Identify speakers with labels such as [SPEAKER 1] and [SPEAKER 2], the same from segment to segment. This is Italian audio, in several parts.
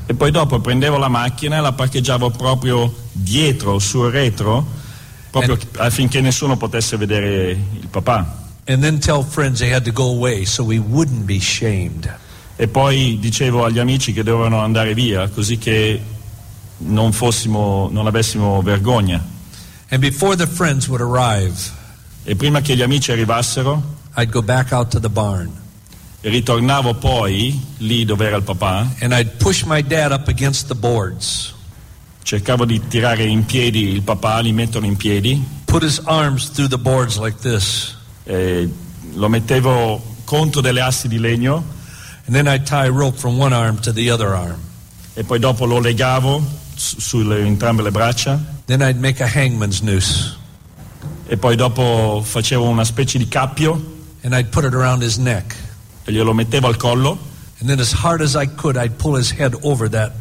[SPEAKER 1] E poi dopo prendevo la macchina e la parcheggiavo proprio dietro, sul retro, proprio affinché nessuno potesse vedere il papà.
[SPEAKER 2] And then tell friends they had to go away so we wouldn't be shamed.
[SPEAKER 1] E poi dicevo agli amici che dovevano andare via, così che non avessimo vergogna.
[SPEAKER 2] And before the friends would arrive,
[SPEAKER 1] E prima che gli amici arrivassero,
[SPEAKER 2] I'd go back out to the barn.
[SPEAKER 1] ritornavo poi lì dove era il papà,
[SPEAKER 2] And I'd push my dad up against the boards.
[SPEAKER 1] cercavo di tirare in piedi il papà, li metterlo in piedi,
[SPEAKER 2] Put his arms through the boards like this.
[SPEAKER 1] lo mettevo contro delle assi di legno
[SPEAKER 2] And then I'd tie a rope from one arm to the other arm.
[SPEAKER 1] e poi dopo lo legavo sulle entrambe le braccia
[SPEAKER 2] Then I'd make a hangman's noose.
[SPEAKER 1] e poi dopo facevo una specie di cappio
[SPEAKER 2] And I'd put it around his neck.
[SPEAKER 1] e glielo mettevo al collo
[SPEAKER 2] And then as hard as I could, I'd pull his head over that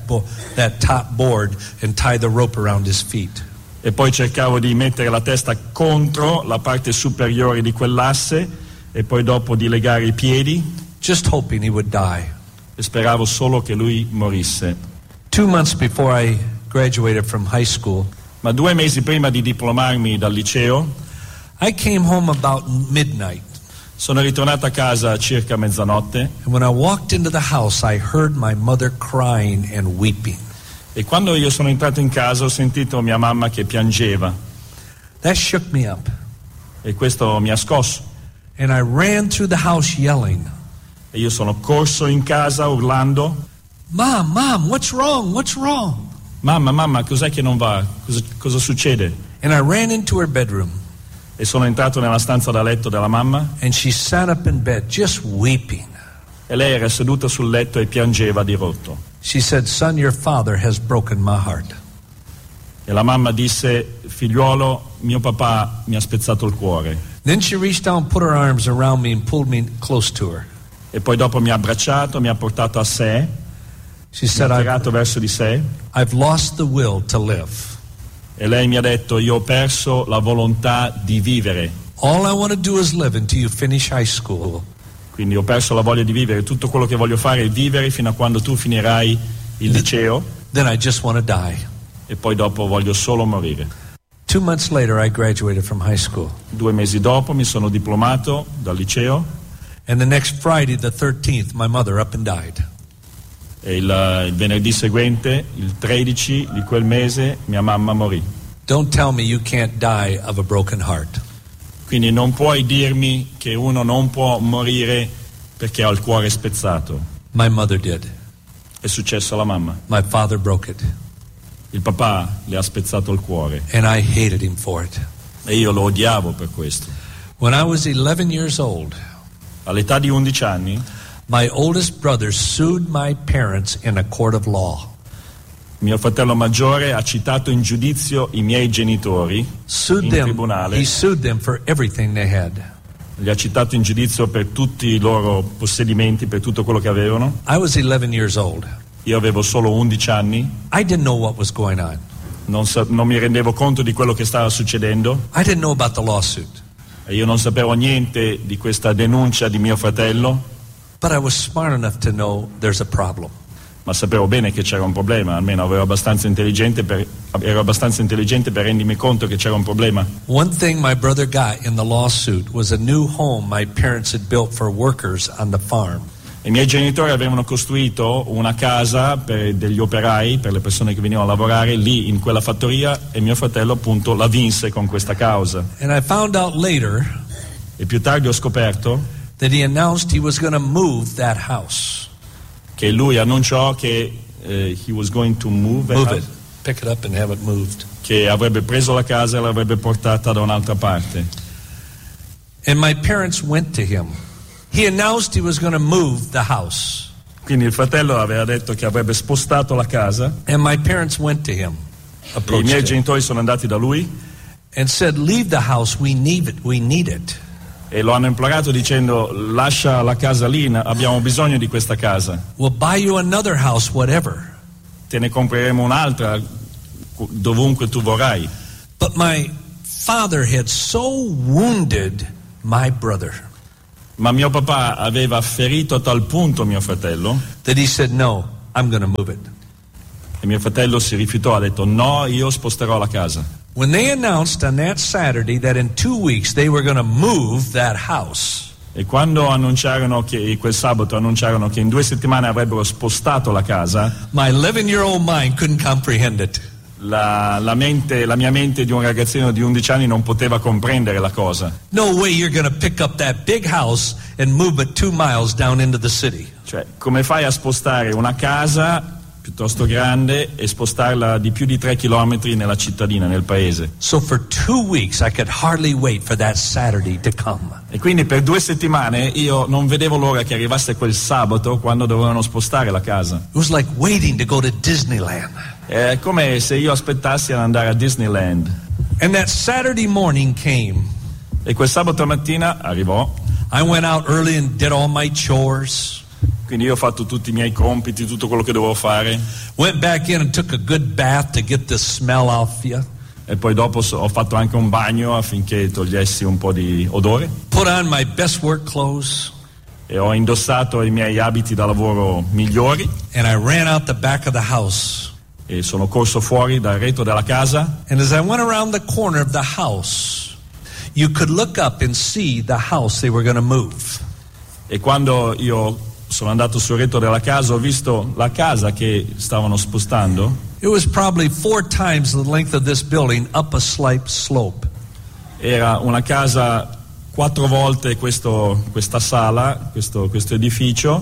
[SPEAKER 2] top board and tie the rope around his feet.
[SPEAKER 1] e poi cercavo di mettere la testa contro la parte superiore di quell'asse e poi dopo di legare i piedi
[SPEAKER 2] Just hoping he would die.
[SPEAKER 1] e speravo solo che lui morisse.
[SPEAKER 2] 2 months before I graduated from high school,
[SPEAKER 1] Ma 2 mesi prima di diplomarmi dal liceo
[SPEAKER 2] I came home about midnight.
[SPEAKER 1] sono ritornato a casa circa mezzanotte
[SPEAKER 2] And when I walked into the house, I heard my mother crying and weeping.
[SPEAKER 1] e quando io sono entrato in casa ho sentito mia mamma che piangeva
[SPEAKER 2] That shook me up.
[SPEAKER 1] e questo mi ha scosso
[SPEAKER 2] And I ran through the house yelling,
[SPEAKER 1] e io sono corso in casa urlando:
[SPEAKER 2] Mom, what's wrong? What's wrong?
[SPEAKER 1] mamma, cos'è che non va? Cosa succede?
[SPEAKER 2] And I ran into her bedroom.
[SPEAKER 1] E sono entrato nella stanza da letto della mamma
[SPEAKER 2] And she sat up in bed just weeping.
[SPEAKER 1] e lei era seduta sul letto e piangeva di rotto.
[SPEAKER 2] She said, son, your father has broken my heart.
[SPEAKER 1] E la mamma disse: figliuolo, mio papà mi ha spezzato il cuore.
[SPEAKER 2] Then she reached down, put her arms around me and pulled me close to her.
[SPEAKER 1] E poi dopo mi ha abbracciato, mi ha portato a sé,
[SPEAKER 2] She
[SPEAKER 1] mi
[SPEAKER 2] said,
[SPEAKER 1] ha tirato verso di sé
[SPEAKER 2] I've lost the will to live.
[SPEAKER 1] e lei mi ha detto: io ho perso la volontà di vivere,
[SPEAKER 2] All I want to do is live until you finish high school.
[SPEAKER 1] quindi ho perso la voglia di vivere, tutto quello che voglio fare è vivere fino a quando tu finirai il liceo
[SPEAKER 2] Then I just want to die.
[SPEAKER 1] e poi dopo voglio solo morire.
[SPEAKER 2] 2 months later, I graduated from high school.
[SPEAKER 1] 2 mesi dopo mi sono diplomato dal liceo
[SPEAKER 2] And the next Friday, the 13th, my mother up and died.
[SPEAKER 1] e il venerdì seguente, il 13 di quel mese, mia mamma morì.
[SPEAKER 2] Don't tell me you can't die of a broken heart.
[SPEAKER 1] Quindi non puoi dirmi che uno non può morire perché ha il cuore spezzato.
[SPEAKER 2] My mother did.
[SPEAKER 1] È successo alla mamma.
[SPEAKER 2] My father broke it.
[SPEAKER 1] Il papà le ha spezzato il cuore
[SPEAKER 2] And I hated him for it.
[SPEAKER 1] e io lo odiavo per questo.
[SPEAKER 2] When I was 11 years old,
[SPEAKER 1] All'età di 11 anni
[SPEAKER 2] my oldest brother sued my parents in a court of law.
[SPEAKER 1] mio fratello maggiore ha citato in giudizio i miei genitori in tribunale.
[SPEAKER 2] He sued them for everything they had.
[SPEAKER 1] Li ha citato in giudizio per tutti i loro possedimenti, per tutto quello che avevano.
[SPEAKER 2] I was 11 years old.
[SPEAKER 1] Io avevo solo 11 anni,
[SPEAKER 2] I didn't know what was going on.
[SPEAKER 1] non mi rendevo conto di quello che stava succedendo
[SPEAKER 2] I didn't know about the lawsuit.
[SPEAKER 1] e io non sapevo niente di questa denuncia di mio fratello,
[SPEAKER 2] But I was smart enough to know there's a problem.
[SPEAKER 1] ma sapevo bene che c'era un problema, almeno ero abbastanza intelligente per rendermi conto che c'era un problema.
[SPEAKER 2] One thing my brother got in the lawsuit was a new home my parents had built for workers on the farm.
[SPEAKER 1] I miei genitori avevano costruito una casa per degli operai, per le persone che venivano a lavorare lì in quella fattoria, e mio fratello appunto la vinse con questa causa.
[SPEAKER 2] And I found out later
[SPEAKER 1] E più tardi ho scoperto
[SPEAKER 2] that he announced he was going to move that house.
[SPEAKER 1] che lui annunciò che he was going to move
[SPEAKER 2] It. Pick it up and have it moved.
[SPEAKER 1] che avrebbe preso la casa e l'avrebbe portata da un'altra parte.
[SPEAKER 2] And my parents went to him. He announced he was going to move the house.
[SPEAKER 1] Quindi il fratello aveva detto che avrebbe spostato la casa
[SPEAKER 2] And my parents went to him,
[SPEAKER 1] e i
[SPEAKER 2] approached
[SPEAKER 1] miei
[SPEAKER 2] him,
[SPEAKER 1] genitori sono andati da lui
[SPEAKER 2] and said, leave the house, we need it.
[SPEAKER 1] e lo hanno implorato dicendo: lascia la casa lì, abbiamo bisogno di questa casa,
[SPEAKER 2] We'll buy you another house, whatever.
[SPEAKER 1] te ne compreremo un'altra dovunque tu vorrai.
[SPEAKER 2] But my father had so wounded my brother
[SPEAKER 1] Ma mio papà aveva ferito a tal punto mio fratello
[SPEAKER 2] that he said, no, I'm going to move it.
[SPEAKER 1] E mio fratello si rifiutò, ha detto no, io sposterò la casa.
[SPEAKER 2] When they announced on that Saturday that in 2 weeks they were going to move that house,
[SPEAKER 1] E quando quel sabato annunciarono che in 2 settimane avrebbero spostato la casa,
[SPEAKER 2] my 11-year-old mind couldn't comprehend it.
[SPEAKER 1] la mia mente di un ragazzino di 11 anni non poteva comprendere la cosa.
[SPEAKER 2] No way you're going to pick up that big house and move it 2 miles down into the city.
[SPEAKER 1] Cioè, come fai a spostare una casa piuttosto grande e spostarla di più di 3 chilometri nella cittadina, nel paese?
[SPEAKER 2] So for 2 weeks I could hardly wait for that Saturday to come.
[SPEAKER 1] E quindi per 2 settimane io non vedevo l'ora che arrivasse quel sabato quando dovevano spostare la casa.
[SPEAKER 2] It was like waiting to go to Disneyland.
[SPEAKER 1] È come se io aspettassi ad andare a Disneyland.
[SPEAKER 2] And that Saturday morning came.
[SPEAKER 1] E quel sabato mattina arrivò.
[SPEAKER 2] I went out early and did all my chores.
[SPEAKER 1] Quindi io ho fatto tutti i miei compiti, tutto quello che dovevo fare.
[SPEAKER 2] Went back in and took a good bath to get the smell off you.
[SPEAKER 1] E poi dopo ho fatto anche un bagno affinché togliessi un po' di odore.
[SPEAKER 2] Put on my best work clothes.
[SPEAKER 1] E ho indossato i miei abiti da lavoro migliori.
[SPEAKER 2] And I ran out the back of the house.
[SPEAKER 1] E sono corso fuori dal retro della casa.
[SPEAKER 2] And as I went around the corner of the house, you could look up and see the house they were going to move.
[SPEAKER 1] E quando io sono andato sul retro della casa, ho visto la casa che stavano spostando.
[SPEAKER 2] It was probably 4 times the length of this building up a slight slope.
[SPEAKER 1] Era una casa 4 volte questa sala, questo edificio,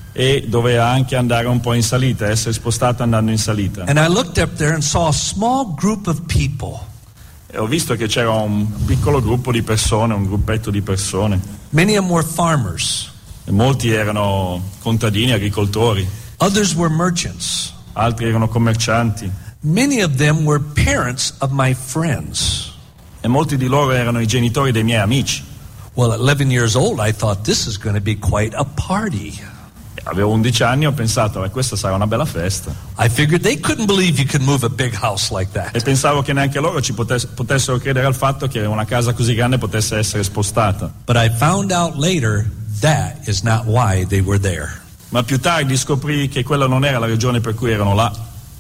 [SPEAKER 1] e doveva anche andare un po' in salita, essere spostata andando in salita.
[SPEAKER 2] And I looked up there and saw a small group of people.
[SPEAKER 1] E ho visto che c'era un piccolo gruppo di persone, un gruppetto di persone.
[SPEAKER 2] Many of them were farmers.
[SPEAKER 1] E molti erano contadini, agricoltori.
[SPEAKER 2] Others were merchants.
[SPEAKER 1] Altri erano commercianti.
[SPEAKER 2] Many of them were parents of my friends.
[SPEAKER 1] E molti di loro erano i genitori dei miei amici.
[SPEAKER 2] Well, at 11 years old, I thought this is going to be quite a party.
[SPEAKER 1] Avevo 11 anni e ho pensato, questa sarà una bella festa.
[SPEAKER 2] I figured they couldn't believe you could move a big house like that.
[SPEAKER 1] E pensavo che neanche loro ci potessero credere al fatto che una casa così grande potesse essere spostata.
[SPEAKER 2] But I found out later that is not why they were there.
[SPEAKER 1] Ma più tardi scoprì che quella non era la ragione per cui erano là.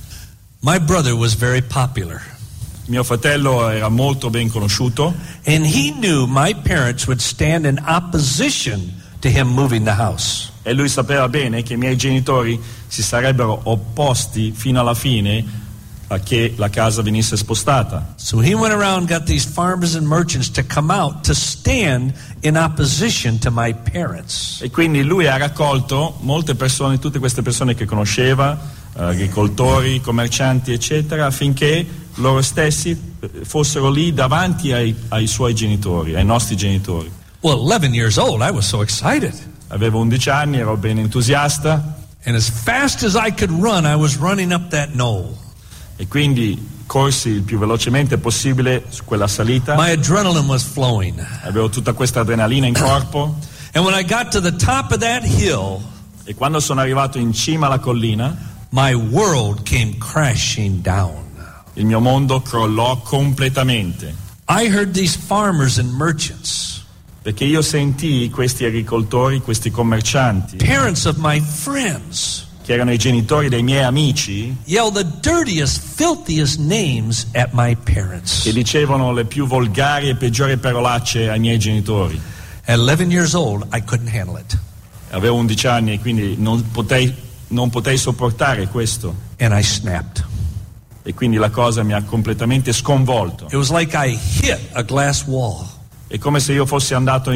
[SPEAKER 2] My brother was very popular.
[SPEAKER 1] Mio fratello era molto ben conosciuto.
[SPEAKER 2] And he knew my parents would stand in opposition to him moving the house.
[SPEAKER 1] E lui sapeva bene che i miei genitori si sarebbero opposti fino alla fine a che la casa venisse spostata.
[SPEAKER 2] So he went around and got these farmers and merchants to come out to stand in opposition to my parents.
[SPEAKER 1] E quindi lui ha raccolto molte persone, tutte queste persone che conosceva, agricoltori, commercianti, eccetera, affinché loro stessi fossero lì davanti ai suoi genitori, ai nostri genitori.
[SPEAKER 2] Well, 11 years old, I was so excited.
[SPEAKER 1] Avevo 11 anni, ero ben entusiasta.
[SPEAKER 2] And as fast as I could run, I was running up that knoll.
[SPEAKER 1] E quindi corsi il più velocemente possibile su quella salita.
[SPEAKER 2] My adrenaline was flowing.
[SPEAKER 1] Avevo tutta questa adrenalina in corpo.
[SPEAKER 2] And when I got to the top of that hill,
[SPEAKER 1] e quando sono arrivato in cima alla collina,
[SPEAKER 2] my world came crashing down.
[SPEAKER 1] Il mio mondo crollò completamente.
[SPEAKER 2] I heard these farmers and merchants,
[SPEAKER 1] perché io sentii questi agricoltori, questi commercianti,
[SPEAKER 2] parents of my friends,
[SPEAKER 1] che erano i genitori dei miei amici,
[SPEAKER 2] yell the dirtiest, filthiest names at my parents.
[SPEAKER 1] che dicevano le più volgari e peggiori parolacce ai miei genitori.
[SPEAKER 2] At 11 years old, I couldn't handle it.
[SPEAKER 1] Avevo 11 anni e quindi non potei sopportare questo.
[SPEAKER 2] And I snapped.
[SPEAKER 1] E quindi la cosa mi ha completamente sconvolto.
[SPEAKER 2] It was like I hit a glass wall.
[SPEAKER 1] È come se io fossi andato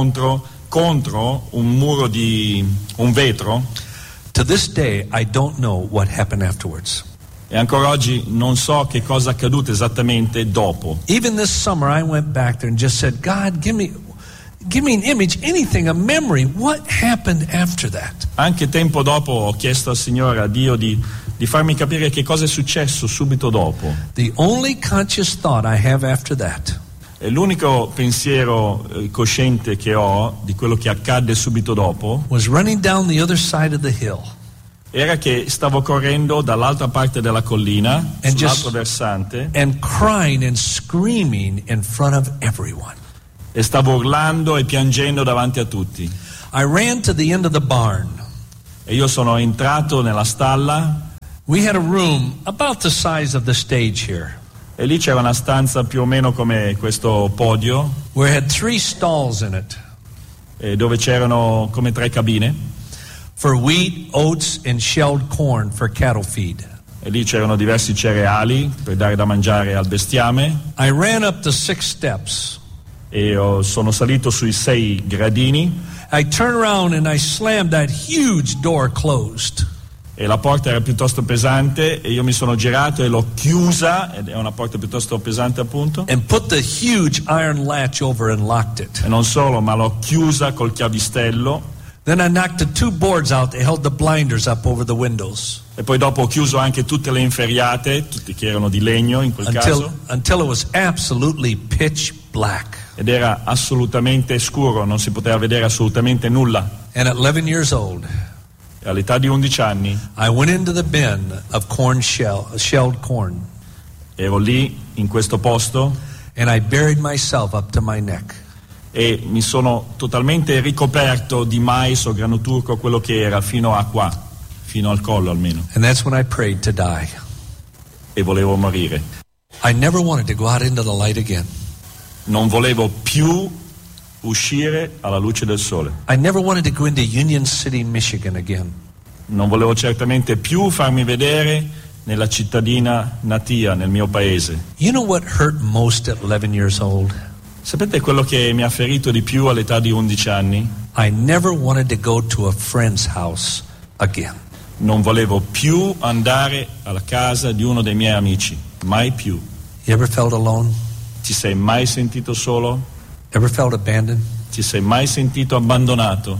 [SPEAKER 1] contro un muro di un vetro.
[SPEAKER 2] To this day, I don't know what happened afterwards.
[SPEAKER 1] E ancora oggi non so che cosa è accaduto esattamente dopo.
[SPEAKER 2] Even this summer, I went back there and just said, God, give me an image, anything, a memory. What happened after that?
[SPEAKER 1] Anche tempo dopo ho chiesto al Signore, a Dio, di farmi capire che cosa è successo subito dopo.
[SPEAKER 2] The only conscious thought I have after that.
[SPEAKER 1] E l'unico pensiero cosciente che ho di quello che accadde subito dopo
[SPEAKER 2] was running down the other side of the hill.
[SPEAKER 1] Era che stavo correndo dall'altra parte della collina, sull'altro versante,
[SPEAKER 2] and crying and screaming in front of everyone.
[SPEAKER 1] E stavo urlando e piangendo davanti a tutti.
[SPEAKER 2] I ran to the end of the barn.
[SPEAKER 1] E io sono entrato nella stalla
[SPEAKER 2] We had a room about the size of the stage here,
[SPEAKER 1] e lì c'era una stanza più o meno come questo podio,
[SPEAKER 2] where it had 3 stalls in it
[SPEAKER 1] dove c'erano come 3 cabine,
[SPEAKER 2] for wheat, oats, and shelled corn for cattle feed.
[SPEAKER 1] e lì c'erano diversi cereali per dare da mangiare al bestiame.
[SPEAKER 2] I ran up the 6 steps.
[SPEAKER 1] E sono salito sui 6 gradini
[SPEAKER 2] I turned around and I slammed that huge door closed.
[SPEAKER 1] e la porta era piuttosto pesante e io mi sono girato e l'ho chiusa, ed è una porta piuttosto pesante appunto,
[SPEAKER 2] And put the huge iron latch over and locked it.
[SPEAKER 1] e non solo, ma l'ho chiusa col chiavistello.
[SPEAKER 2] Then I knocked the 2 boards out that held the blinders up over the windows
[SPEAKER 1] E poi dopo ho chiuso anche tutte le inferriate, tutte che erano di legno in quel caso,
[SPEAKER 2] until it was absolutely pitch black.
[SPEAKER 1] ed era assolutamente scuro, non si poteva vedere assolutamente nulla.
[SPEAKER 2] And at 11 years old,
[SPEAKER 1] E all'età di 11 anni
[SPEAKER 2] I went into the bin of shelled corn,
[SPEAKER 1] ero lì in questo posto
[SPEAKER 2] and I buried myself up to my neck.
[SPEAKER 1] e mi sono totalmente ricoperto di mais o grano turco, quello che era fino a qua, fino al collo almeno,
[SPEAKER 2] And that's when I prayed to die.
[SPEAKER 1] e volevo morire.
[SPEAKER 2] I never wanted to go out into the light again.
[SPEAKER 1] Non volevo più uscire alla luce del sole.
[SPEAKER 2] I never wanted to go into Union City, Michigan again.
[SPEAKER 1] Non volevo certamente più farmi vedere nella cittadina natia, nel mio paese.
[SPEAKER 2] You know what hurt most at 11 years old?
[SPEAKER 1] Sapete quello che mi ha ferito di più all'età di 11 anni?
[SPEAKER 2] I never wanted to go to a friend's house again.
[SPEAKER 1] Non volevo più andare alla casa di uno dei miei amici, mai più.
[SPEAKER 2] You ever felt alone?
[SPEAKER 1] Ti sei mai sentito solo?
[SPEAKER 2] Ever felt abandoned?
[SPEAKER 1] Ti sei mai sentito abbandonato?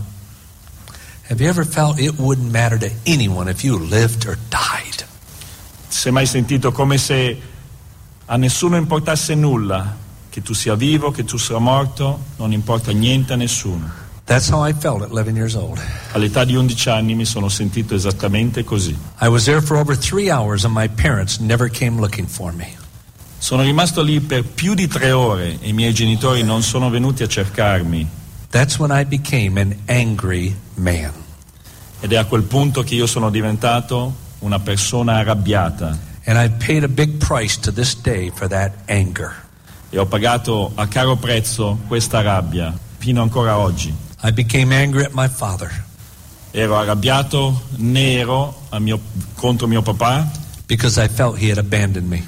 [SPEAKER 2] Have you ever felt it wouldn't matter to anyone if you lived or died?
[SPEAKER 1] Ti sei mai sentito come se a nessuno importasse nulla, che tu sia vivo, che tu sia morto, non importa niente a nessuno?
[SPEAKER 2] That's how I felt at 11 years old.
[SPEAKER 1] All'età di 11 anni mi sono sentito esattamente così.
[SPEAKER 2] I was there for over 3 hours and my parents never came looking for me.
[SPEAKER 1] Sono rimasto lì per più di 3 ore e i miei genitori non sono venuti a cercarmi.
[SPEAKER 2] That's when I became an angry man.
[SPEAKER 1] Ed è a quel punto che io sono diventato una persona arrabbiata
[SPEAKER 2] And I paid a big price to this day for that anger.
[SPEAKER 1] e ho pagato a caro prezzo questa rabbia fino ancora oggi.
[SPEAKER 2] I became angry at my father
[SPEAKER 1] Ero arrabbiato, nero contro mio papà,
[SPEAKER 2] because I felt he had abandoned me.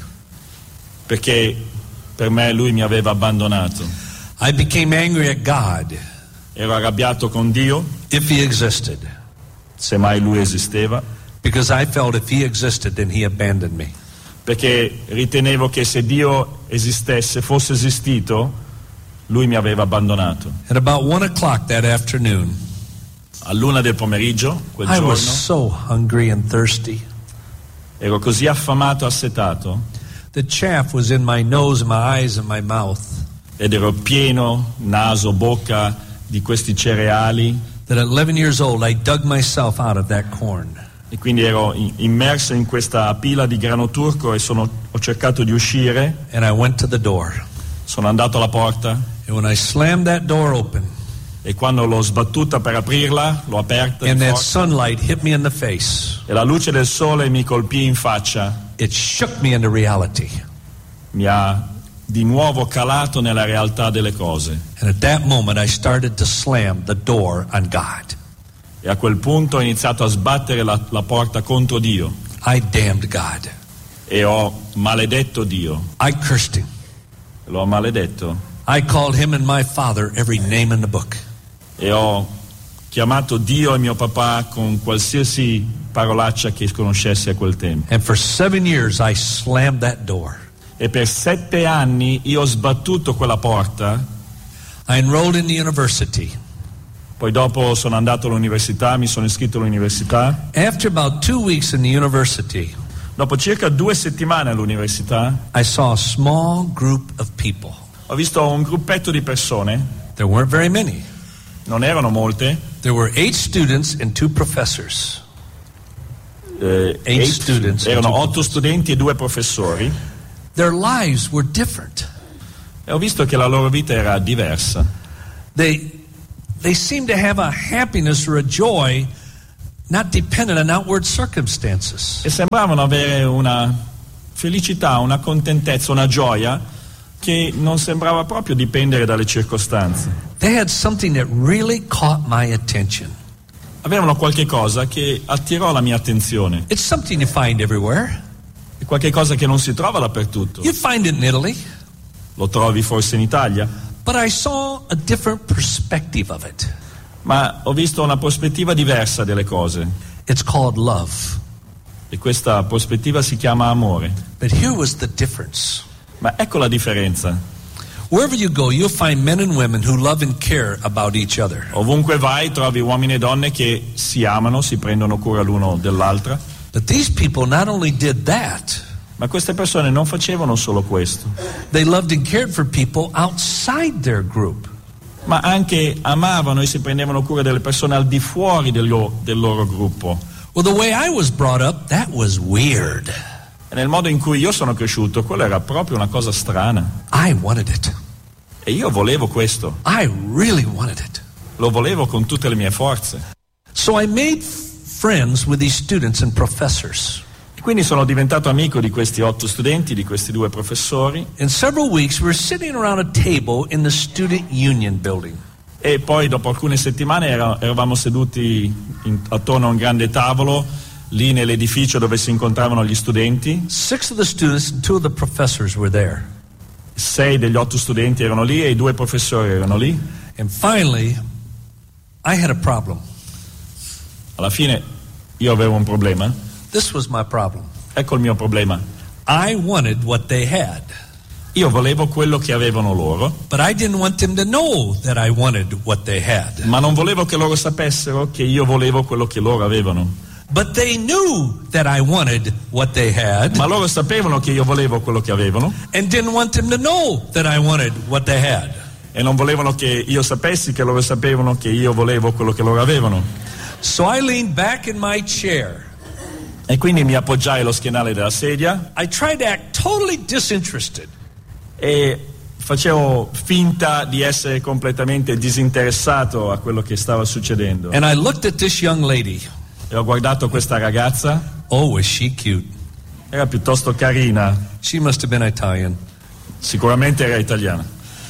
[SPEAKER 1] perché per me lui mi aveva abbandonato.
[SPEAKER 2] I became angry at God
[SPEAKER 1] Ero arrabbiato con Dio,
[SPEAKER 2] if he existed,
[SPEAKER 1] se mai lui esisteva,
[SPEAKER 2] because I felt if he existed then he abandoned me.
[SPEAKER 1] perché ritenevo che se Dio esistesse, fosse esistito, lui mi aveva abbandonato.
[SPEAKER 2] At about 1 o'clock that afternoon,
[SPEAKER 1] All'1 del pomeriggio, quel
[SPEAKER 2] I was
[SPEAKER 1] giorno,
[SPEAKER 2] so hungry and thirsty.
[SPEAKER 1] ero così affamato, assetato,
[SPEAKER 2] The chaff was in my nose, my eyes, and my mouth,
[SPEAKER 1] ed ero pieno, naso, bocca, di questi cereali,
[SPEAKER 2] that at 11 years old I dug myself out of that corn.
[SPEAKER 1] e quindi ero immerso in questa pila di grano turco e ho cercato di uscire.
[SPEAKER 2] And I went to the door.
[SPEAKER 1] Sono andato alla porta
[SPEAKER 2] And when I slammed that door open,
[SPEAKER 1] e quando l'ho sbattuta per aprirla, l'ho aperta di
[SPEAKER 2] and that
[SPEAKER 1] forza,
[SPEAKER 2] sunlight hit me in the face,
[SPEAKER 1] e la luce del sole mi colpì in faccia,
[SPEAKER 2] it shook me into reality.
[SPEAKER 1] mi ha di nuovo calato nella realtà delle cose.
[SPEAKER 2] And at that moment I started to slam the door on God.
[SPEAKER 1] E a quel punto ho iniziato a sbattere la porta contro Dio
[SPEAKER 2] I damned God.
[SPEAKER 1] e ho maledetto Dio.
[SPEAKER 2] I cursed him.
[SPEAKER 1] L'ho maledetto
[SPEAKER 2] I called him and my father every name in the book.
[SPEAKER 1] e ho chiamato Dio e mio papà con qualsiasi parolaccia che conoscessi a quel tempo.
[SPEAKER 2] And for 7 years I slammed that door.
[SPEAKER 1] E per 7 anni io ho sbattuto quella porta.
[SPEAKER 2] I enrolled in the university.
[SPEAKER 1] Poi dopo sono andato all'università, mi sono iscritto all'università.
[SPEAKER 2] After about 2 weeks in the university,
[SPEAKER 1] Dopo circa 2 settimane all'università
[SPEAKER 2] I saw a small group of people.
[SPEAKER 1] ho visto un gruppetto di persone,
[SPEAKER 2] There weren't very many.
[SPEAKER 1] non erano molte,
[SPEAKER 2] There were 8 students and 2 professors.
[SPEAKER 1] 8
[SPEAKER 2] students.
[SPEAKER 1] erano 8 studenti e 2 professori,
[SPEAKER 2] Their lives were different.
[SPEAKER 1] e ho visto che la loro vita era diversa.
[SPEAKER 2] They seemed to have a happiness or a joy not dependent on outward circumstances.
[SPEAKER 1] e sembravano avere una felicità, una contentezza, una gioia che non sembrava proprio dipendere dalle circostanze.
[SPEAKER 2] They had something that really caught my attention.
[SPEAKER 1] Avevano qualche cosa che attirò la mia attenzione.
[SPEAKER 2] It's something you find everywhere.
[SPEAKER 1] È qualche cosa che non si trova dappertutto.
[SPEAKER 2] You find it in Italy,
[SPEAKER 1] Lo trovi forse in Italia,
[SPEAKER 2] but I saw a different perspective of it.
[SPEAKER 1] ma ho visto una prospettiva diversa delle cose.
[SPEAKER 2] It's called love.
[SPEAKER 1] E questa prospettiva si chiama amore.
[SPEAKER 2] But here was the difference.
[SPEAKER 1] Ma ecco la differenza.
[SPEAKER 2] Wherever you go, you'll find men and women who love and care about each other.
[SPEAKER 1] Ovunque vai trovi uomini e donne che si amano, si prendono cura l'uno dell'altra.
[SPEAKER 2] But these people not only did that,
[SPEAKER 1] Ma queste persone non facevano solo questo,
[SPEAKER 2] they loved and cared for people outside their group.
[SPEAKER 1] ma anche amavano e si prendevano cura delle persone al di fuori del loro gruppo.
[SPEAKER 2] Well, the way I was brought up, that was weird.
[SPEAKER 1] E nel modo in cui io sono cresciuto, quello era proprio una cosa strana.
[SPEAKER 2] I wanted it.
[SPEAKER 1] E io volevo questo,
[SPEAKER 2] I really wanted it.
[SPEAKER 1] lo volevo con tutte le mie forze.
[SPEAKER 2] So I made friends with these students and professors.
[SPEAKER 1] E quindi sono diventato amico di questi 8 studenti, di questi 2 professori,
[SPEAKER 2] In several weeks, we were sitting around a table in the Student Union building.
[SPEAKER 1] e poi dopo alcune settimane eravamo seduti attorno a un grande tavolo lì nell'edificio dove si incontravano gli studenti.
[SPEAKER 2] 6 of the students and 2 of the professors were there.
[SPEAKER 1] 6 degli 8 studenti erano lì e i 2 professori erano lì.
[SPEAKER 2] And finally, I had a problem.
[SPEAKER 1] Alla fine io avevo un problema.
[SPEAKER 2] This was my problem.
[SPEAKER 1] Ecco il mio problema.
[SPEAKER 2] I wanted what they had,
[SPEAKER 1] Io volevo quello che avevano loro,
[SPEAKER 2] but I didn't want them to know that I wanted what they had.
[SPEAKER 1] ma non volevo che loro sapessero che io volevo quello che loro avevano.
[SPEAKER 2] But they knew that I wanted what they had
[SPEAKER 1] Ma loro sapevano che io volevo quello che avevano
[SPEAKER 2] and didn't want them to know that I wanted what they had.
[SPEAKER 1] e non volevano che io sapessi che loro sapevano che io volevo quello che loro avevano.
[SPEAKER 2] So I leaned back in my chair.
[SPEAKER 1] E quindi mi appoggiai allo schienale della sedia
[SPEAKER 2] I tried to act totally disinterested.
[SPEAKER 1] e facevo finta di essere completamente disinteressato a quello che stava succedendo.
[SPEAKER 2] And I looked at this young lady.
[SPEAKER 1] E ho guardato questa ragazza,
[SPEAKER 2] Oh, was she cute.
[SPEAKER 1] era piuttosto carina,
[SPEAKER 2] She must have been Italian.
[SPEAKER 1] sicuramente era italiana.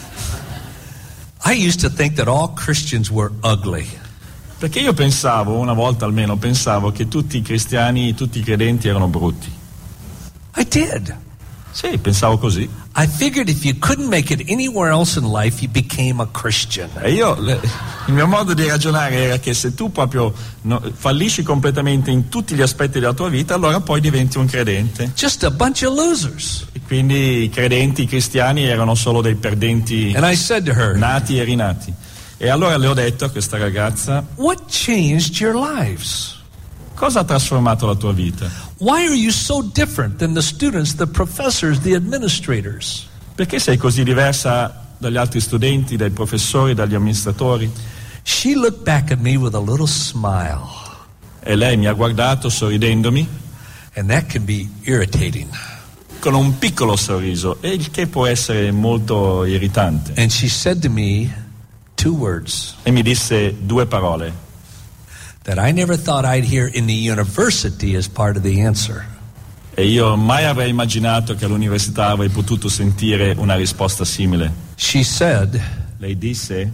[SPEAKER 2] I used to think that all Christians were ugly.
[SPEAKER 1] Perché io pensavo, una volta almeno, pensavo che tutti i cristiani, tutti i credenti erano brutti.
[SPEAKER 2] I did.
[SPEAKER 1] Sì, pensavo così.
[SPEAKER 2] I figured if you couldn't make it anywhere else in life, you became a Christian.
[SPEAKER 1] E il mio modo di ragionare era che se tu proprio fallisci completamente in tutti gli aspetti della tua vita, allora poi diventi un credente.
[SPEAKER 2] Just a bunch of losers.
[SPEAKER 1] E quindi i credenti, i cristiani erano solo dei perdenti
[SPEAKER 2] And I said to her,
[SPEAKER 1] nati e rinati. E allora le ho detto a questa ragazza:
[SPEAKER 2] what changed your lives?
[SPEAKER 1] cosa ha trasformato la tua vita?
[SPEAKER 2] Why are you so different than the students, the professors, the administrators?
[SPEAKER 1] Perché sei così diversa dagli altri studenti, dai professori, dagli amministratori?
[SPEAKER 2] She looked back at me with a little smile.
[SPEAKER 1] E lei mi ha guardato sorridendomi
[SPEAKER 2] And that can be irritating.
[SPEAKER 1] con un piccolo sorriso, e il che può essere molto irritante.
[SPEAKER 2] And she said to me 2 words
[SPEAKER 1] E mi disse 2 parole
[SPEAKER 2] that I never thought I'd hear in the university as part of the answer.
[SPEAKER 1] e io mai avrei immaginato che all'università avrei potuto sentire una risposta simile.
[SPEAKER 2] She said,
[SPEAKER 1] Lei disse: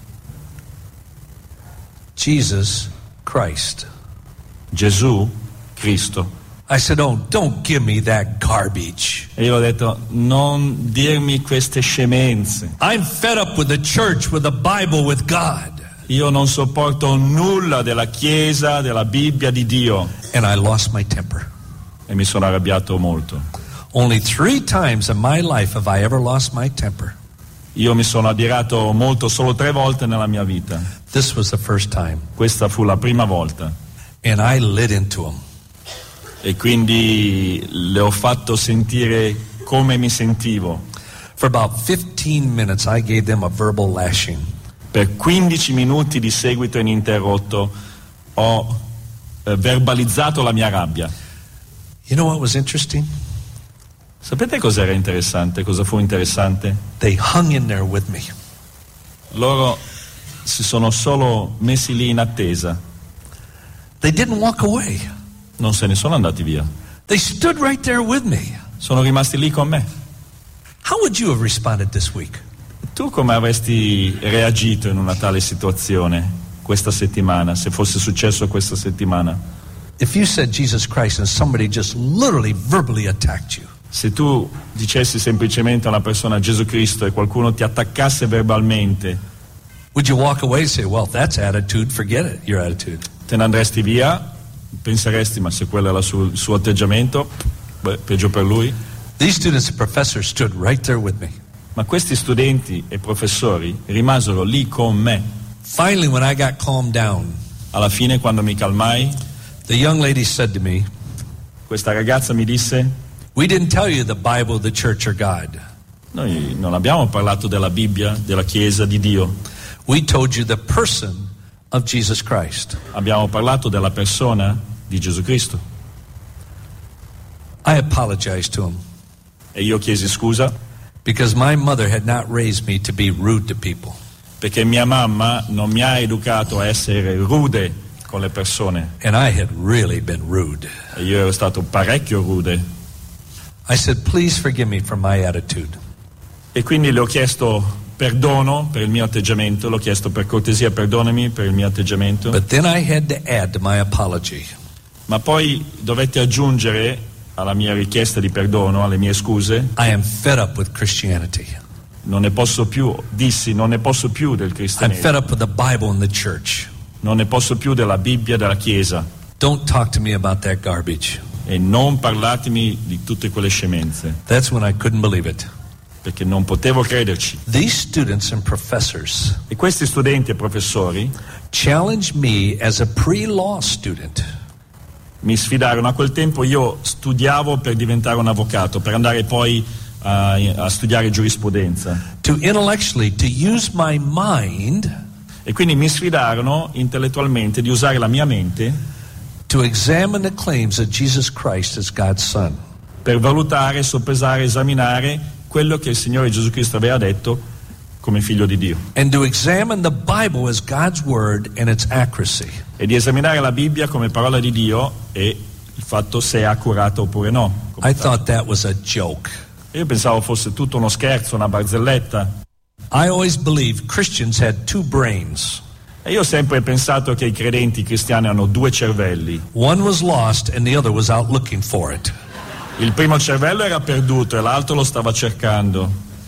[SPEAKER 2] Jesus Christ.
[SPEAKER 1] Gesù Cristo.
[SPEAKER 2] I said, oh, don't give me that garbage.
[SPEAKER 1] E io ho detto: non dirmi queste scemenze.
[SPEAKER 2] I'm fed up with the church, with the Bible, with God.
[SPEAKER 1] Io non sopporto nulla della Chiesa, della Bibbia, di Dio.
[SPEAKER 2] And I lost my temper.
[SPEAKER 1] E mi sono arrabbiato molto.
[SPEAKER 2] Only 3 times in my life have I ever lost my temper.
[SPEAKER 1] Io mi sono adirato molto, solo 3 volte nella mia vita.
[SPEAKER 2] This was the first time.
[SPEAKER 1] Questa fu la prima volta.
[SPEAKER 2] And I lit into him.
[SPEAKER 1] E quindi le ho fatto sentire come mi sentivo.
[SPEAKER 2] For about 15 minutes, I gave them a verbal lashing.
[SPEAKER 1] Per 15 minuti di seguito ininterrotto ho verbalizzato la mia rabbia.
[SPEAKER 2] You know what was interesting?
[SPEAKER 1] Sapete cos'era interessante? Cosa fu interessante?
[SPEAKER 2] They hung in there with me.
[SPEAKER 1] Loro si sono solo messi lì in attesa.
[SPEAKER 2] They didn't walk away.
[SPEAKER 1] Non se ne sono andati via.
[SPEAKER 2] They stood right there with me.
[SPEAKER 1] Sono rimasti lì con me.
[SPEAKER 2] How would you have responded this week?
[SPEAKER 1] Tu come avresti reagito in una tale situazione questa settimana, se fosse successo questa settimana?
[SPEAKER 2] If you said Jesus Christ and somebody just literally verbally attacked you.
[SPEAKER 1] Se tu dicessi semplicemente a una persona Gesù Cristo e qualcuno ti attaccasse verbalmente,
[SPEAKER 2] Would you walk away and say, well, that's attitude, forget it, your attitude?
[SPEAKER 1] te ne andresti via, penseresti ma se quello era il suo atteggiamento, beh, peggio per lui.
[SPEAKER 2] These students and professors stood right there with me.
[SPEAKER 1] Ma questi studenti e professori rimasero lì con me.
[SPEAKER 2] Finally, when I got calmed down,
[SPEAKER 1] Alla fine, quando mi calmai,
[SPEAKER 2] the young lady said to me,
[SPEAKER 1] questa ragazza mi disse:
[SPEAKER 2] we didn't tell you the Bible, the church, or God.
[SPEAKER 1] noi non abbiamo parlato della Bibbia, della Chiesa, di Dio.
[SPEAKER 2] We told you the person of Jesus Christ.
[SPEAKER 1] Abbiamo parlato della persona di Gesù Cristo.
[SPEAKER 2] I apologized to him
[SPEAKER 1] E io chiesi scusa
[SPEAKER 2] because my mother had not raised me to be rude to people.
[SPEAKER 1] perché mia mamma non mi ha educato a essere rude con le persone.
[SPEAKER 2] And I had really been rude.
[SPEAKER 1] E io ero stato parecchio rude.
[SPEAKER 2] I said, please forgive me for my attitude.
[SPEAKER 1] E quindi le ho chiesto perdono per il mio atteggiamento, l'ho chiesto per cortesia, perdonami per il mio atteggiamento.
[SPEAKER 2] But then I had to add to my apology.
[SPEAKER 1] Ma poi dovetti aggiungere alla mia richiesta di perdono, alle mie scuse:
[SPEAKER 2] I am fed up with Christianity.
[SPEAKER 1] non ne posso più del
[SPEAKER 2] I'm
[SPEAKER 1] cristianesimo,
[SPEAKER 2] fed up with the Bible and the church.
[SPEAKER 1] non ne posso più della Bibbia, della Chiesa,
[SPEAKER 2] Don't talk to me about that garbage.
[SPEAKER 1] e non parlatemi di tutte quelle scemenze,
[SPEAKER 2] That's when I couldn't believe it.
[SPEAKER 1] perché non potevo crederci.
[SPEAKER 2] These students and professors
[SPEAKER 1] E questi studenti e professori
[SPEAKER 2] challenged me as a pre-law student
[SPEAKER 1] mi sfidarono. A quel tempo io studiavo per diventare un avvocato, per andare poi a studiare giurisprudenza,
[SPEAKER 2] to intellectually to use my mind
[SPEAKER 1] e quindi mi sfidarono intellettualmente di usare la mia mente
[SPEAKER 2] to examine the claims of Jesus Christ as God's Son.
[SPEAKER 1] per valutare, soppesare, esaminare quello che il Signore Gesù Cristo aveva detto come figlio di Dio,
[SPEAKER 2] And to examine the Bible as God's Word and its accuracy.
[SPEAKER 1] e di esaminare la Bibbia come parola di Dio e il fatto se è accurata oppure no.
[SPEAKER 2] I thought that was a joke.
[SPEAKER 1] Io pensavo fosse tutto uno scherzo, una barzelletta,
[SPEAKER 2] I always believed Christians had two brains.
[SPEAKER 1] e io ho sempre pensato che i credenti cristiani hanno due cervelli.
[SPEAKER 2] One was lost and the other was out looking for it.
[SPEAKER 1] Il primo cervello era perduto e l'altro lo stava cercando.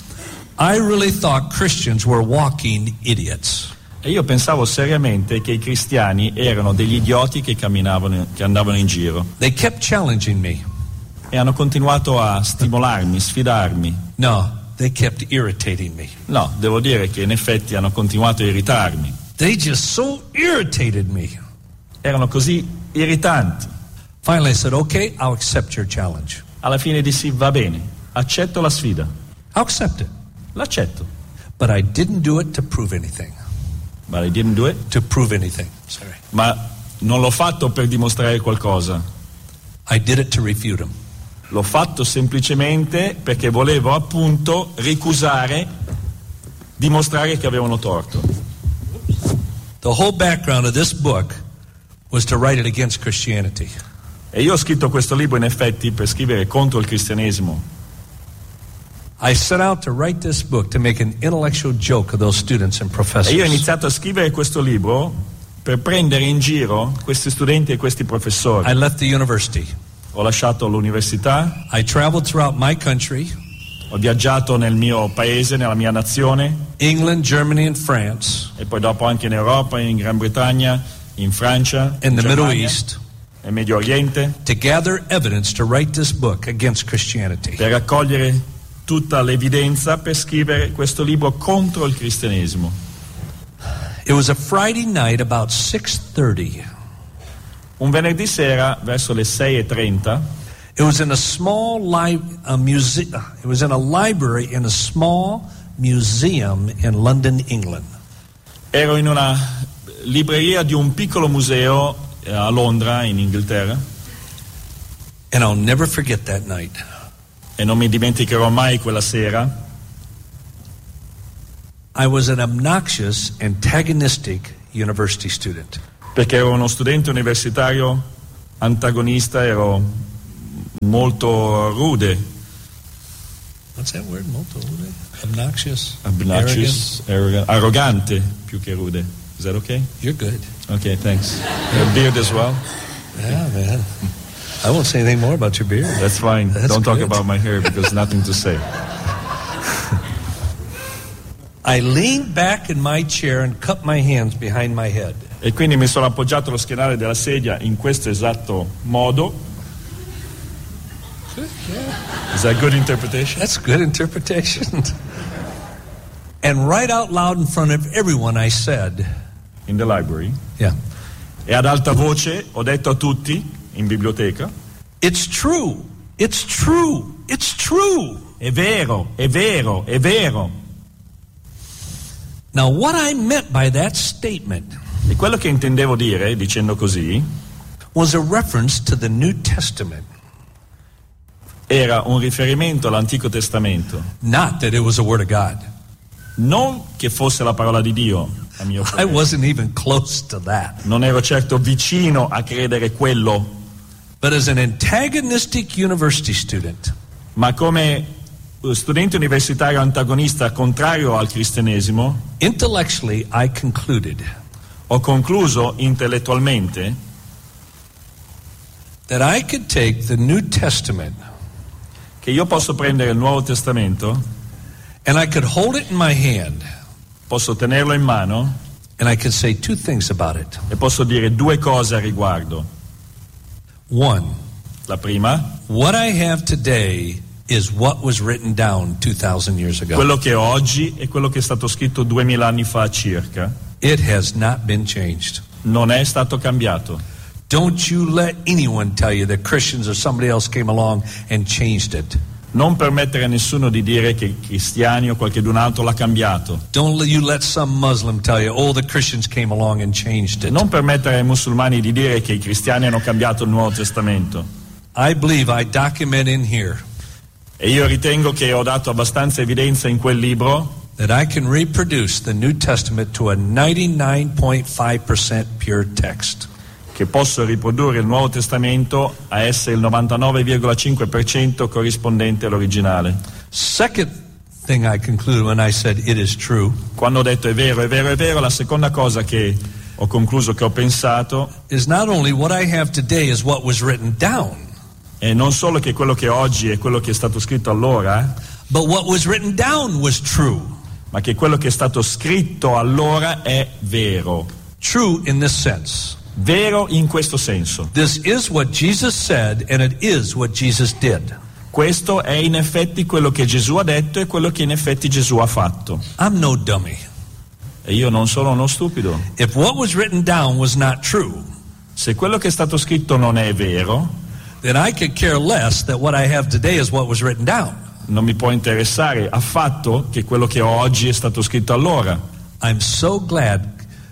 [SPEAKER 2] I really thought Christians were walking idiots.
[SPEAKER 1] E io pensavo seriamente che i cristiani erano degli idioti che andavano in giro,
[SPEAKER 2] They kept challenging me.
[SPEAKER 1] e hanno continuato a stimolarmi, sfidarmi.
[SPEAKER 2] No, they kept irritating me.
[SPEAKER 1] No, devo dire che in effetti hanno continuato a irritarmi.
[SPEAKER 2] They just so irritated me.
[SPEAKER 1] Erano così irritanti.
[SPEAKER 2] Finally, I said, okay, I'll accept your challenge.
[SPEAKER 1] Alla fine dissi: va bene, accetto la sfida,
[SPEAKER 2] I'll accept it.
[SPEAKER 1] l'accetto.
[SPEAKER 2] But I didn't do it to prove anything.
[SPEAKER 1] But I didn't do it.
[SPEAKER 2] To prove anything. Sorry.
[SPEAKER 1] Ma non l'ho fatto per dimostrare qualcosa.
[SPEAKER 2] I did it to refute him.
[SPEAKER 1] L'ho fatto semplicemente perché volevo appunto ricusare, dimostrare che avevano torto.
[SPEAKER 2] The whole background of this book was to write it against Christianity.
[SPEAKER 1] E io ho scritto questo libro in effetti per scrivere contro il cristianesimo.
[SPEAKER 2] I set out to write this book to make an intellectual joke of those students and
[SPEAKER 1] E
[SPEAKER 2] professors.
[SPEAKER 1] io ho iniziato a scrivere questo libro per prendere in giro questi studenti e questi professori.
[SPEAKER 2] I left the university.
[SPEAKER 1] Ho lasciato l'università,
[SPEAKER 2] I traveled throughout my country,
[SPEAKER 1] ho viaggiato nel mio paese, nella mia nazione,
[SPEAKER 2] England, Germany, and France,
[SPEAKER 1] e poi dopo anche in Europa, in Gran Bretagna, in Francia,
[SPEAKER 2] in
[SPEAKER 1] in
[SPEAKER 2] the Middle
[SPEAKER 1] Germania,
[SPEAKER 2] East,
[SPEAKER 1] nel Medio Oriente,
[SPEAKER 2] to gather evidence to write this book against Christianity.
[SPEAKER 1] per raccogliere tutta l'evidenza per scrivere questo libro contro il cristianesimo.
[SPEAKER 2] It was a Friday night about 6:30.
[SPEAKER 1] Un venerdì sera verso le 6:30
[SPEAKER 2] It was in a small it was in a library in a small museum in London, England.
[SPEAKER 1] ero in una libreria di un piccolo museo a Londra, in Inghilterra,
[SPEAKER 2] And I'll never forget that night.
[SPEAKER 1] e non mi dimenticherò mai quella sera.
[SPEAKER 2] I was an obnoxious, antagonistic university student.
[SPEAKER 1] Perché ero uno studente universitario antagonista, ero molto rude.
[SPEAKER 2] What's that word? Molto rude? Obnoxious?
[SPEAKER 1] Arrogant, arrogante più che rude. Is that okay?
[SPEAKER 2] You're good.
[SPEAKER 1] Okay, thanks. Your beard as well?
[SPEAKER 2] Yeah, man. I won't say anything more about your beard.
[SPEAKER 1] That's fine.
[SPEAKER 2] That's
[SPEAKER 1] Don't talk
[SPEAKER 2] good.
[SPEAKER 1] about my hair because nothing to say.
[SPEAKER 2] I leaned back in my chair and cupped my hands behind my head.
[SPEAKER 1] E quindi mi sono appoggiato allo schienale della sedia in questo esatto modo. Is that good interpretation?
[SPEAKER 2] That's good interpretation. And right out loud in front of everyone I said,
[SPEAKER 1] In the library.
[SPEAKER 2] yeah,
[SPEAKER 1] E ad alta voce ho detto a tutti in biblioteca:
[SPEAKER 2] it's true, it's true, it's true.
[SPEAKER 1] è vero, è vero, è vero.
[SPEAKER 2] Now what I meant by that statement
[SPEAKER 1] E quello che intendevo dire dicendo così
[SPEAKER 2] was a reference to the New Testament.
[SPEAKER 1] era un riferimento all'Antico Testamento,
[SPEAKER 2] Not that it was a word of God.
[SPEAKER 1] non che fosse la parola di Dio, a mio
[SPEAKER 2] I
[SPEAKER 1] parere.
[SPEAKER 2] wasn't even close to that.
[SPEAKER 1] Non ero certo vicino a credere quello,
[SPEAKER 2] But as an antagonistic university student,
[SPEAKER 1] ma come studente universitario antagonista contrario al cristianesimo,
[SPEAKER 2] intellectually I concluded
[SPEAKER 1] ho concluso intellettualmente
[SPEAKER 2] that I could take the New Testament
[SPEAKER 1] che io posso prendere il Nuovo Testamento,
[SPEAKER 2] and I could hold it in my hand
[SPEAKER 1] posso tenerlo in mano
[SPEAKER 2] and I could say two things about it.
[SPEAKER 1] e posso dire due cose a riguardo.
[SPEAKER 2] One,
[SPEAKER 1] La prima,
[SPEAKER 2] what I have today is what was written down 2,000 years ago.
[SPEAKER 1] quello che ho oggi è quello che è stato scritto 2000 anni fa circa,
[SPEAKER 2] It has not been changed.
[SPEAKER 1] non è stato cambiato.
[SPEAKER 2] Don't you let anyone tell you that Christians or somebody else came along and changed it.
[SPEAKER 1] Non permettere a nessuno di dire che i cristiani o qualcun altro l'ha cambiato.
[SPEAKER 2] Don't you let some Muslim tell you, oh, the Christians came along and changed it.
[SPEAKER 1] Non permettere ai musulmani di dire che i cristiani hanno cambiato il Nuovo Testamento.
[SPEAKER 2] I believe I document in here
[SPEAKER 1] E io ritengo che ho dato abbastanza evidenza in quel libro
[SPEAKER 2] that I can reproduce the New Testament to a 99.5% pure text.
[SPEAKER 1] che posso riprodurre il Nuovo Testamento a essere il 99,5% corrispondente all'originale.
[SPEAKER 2] Second thing I concluded when I said it is true
[SPEAKER 1] Quando ho detto è vero, è vero, è vero, la seconda cosa che ho concluso, che ho pensato,
[SPEAKER 2] is not only what I have today is what was written down,
[SPEAKER 1] è non solo che quello che ho oggi è quello che è stato scritto allora,
[SPEAKER 2] but what was written down was true.
[SPEAKER 1] ma che quello che è stato scritto allora è vero.
[SPEAKER 2] True in this sense.
[SPEAKER 1] Vero in questo senso.
[SPEAKER 2] This is what Jesus said and it is what Jesus did.
[SPEAKER 1] Questo è in effetti quello che Gesù ha detto e quello che in effetti Gesù ha fatto.
[SPEAKER 2] I'm no dummy.
[SPEAKER 1] E io non sono uno stupido.
[SPEAKER 2] If what was written down was not true,
[SPEAKER 1] Se quello che è stato scritto non è vero,
[SPEAKER 2] then I could care less that what I have today is what was written down.
[SPEAKER 1] non mi può interessare affatto che quello che ho oggi è stato scritto allora.
[SPEAKER 2] I'm so glad.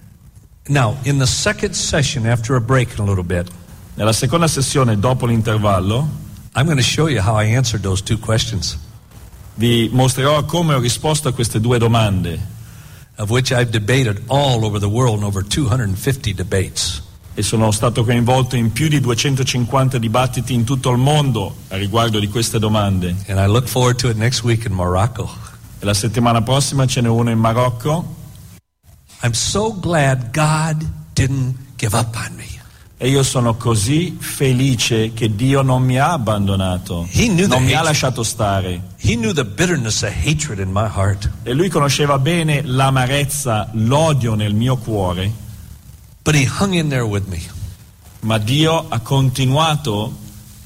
[SPEAKER 2] Now, in the second session, after a break in a little bit,
[SPEAKER 1] Nella seconda sessione, dopo l'intervallo,
[SPEAKER 2] I'm going to show you how I answered those two questions,
[SPEAKER 1] vi mostrerò come ho risposto a queste due domande,
[SPEAKER 2] of which I've debated all over the world in over 250 debates.
[SPEAKER 1] e sono stato coinvolto in più di 250 dibattiti in tutto il mondo a riguardo di queste domande.
[SPEAKER 2] And I look forward to it next week in Morocco.
[SPEAKER 1] E la settimana prossima ce n'è uno in Marocco,
[SPEAKER 2] I'm so glad God didn't give up on me.
[SPEAKER 1] e io sono così felice che Dio non mi ha abbandonato,
[SPEAKER 2] He knew the
[SPEAKER 1] non mi ha
[SPEAKER 2] hatred.
[SPEAKER 1] lasciato stare.
[SPEAKER 2] He knew the bitterness, the hatred in my heart.
[SPEAKER 1] E lui conosceva bene l'amarezza, l'odio nel mio cuore,
[SPEAKER 2] But he hung in there with me.
[SPEAKER 1] ma Dio ha continuato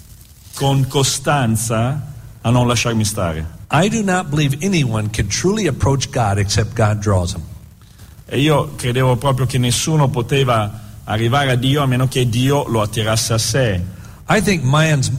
[SPEAKER 1] con costanza a non lasciarmi stare.
[SPEAKER 2] I do not believe anyone can truly approach God except God draws him.
[SPEAKER 1] E io credevo proprio che nessuno poteva arrivare a Dio a meno che Dio lo attirasse a sé.
[SPEAKER 2] I think man's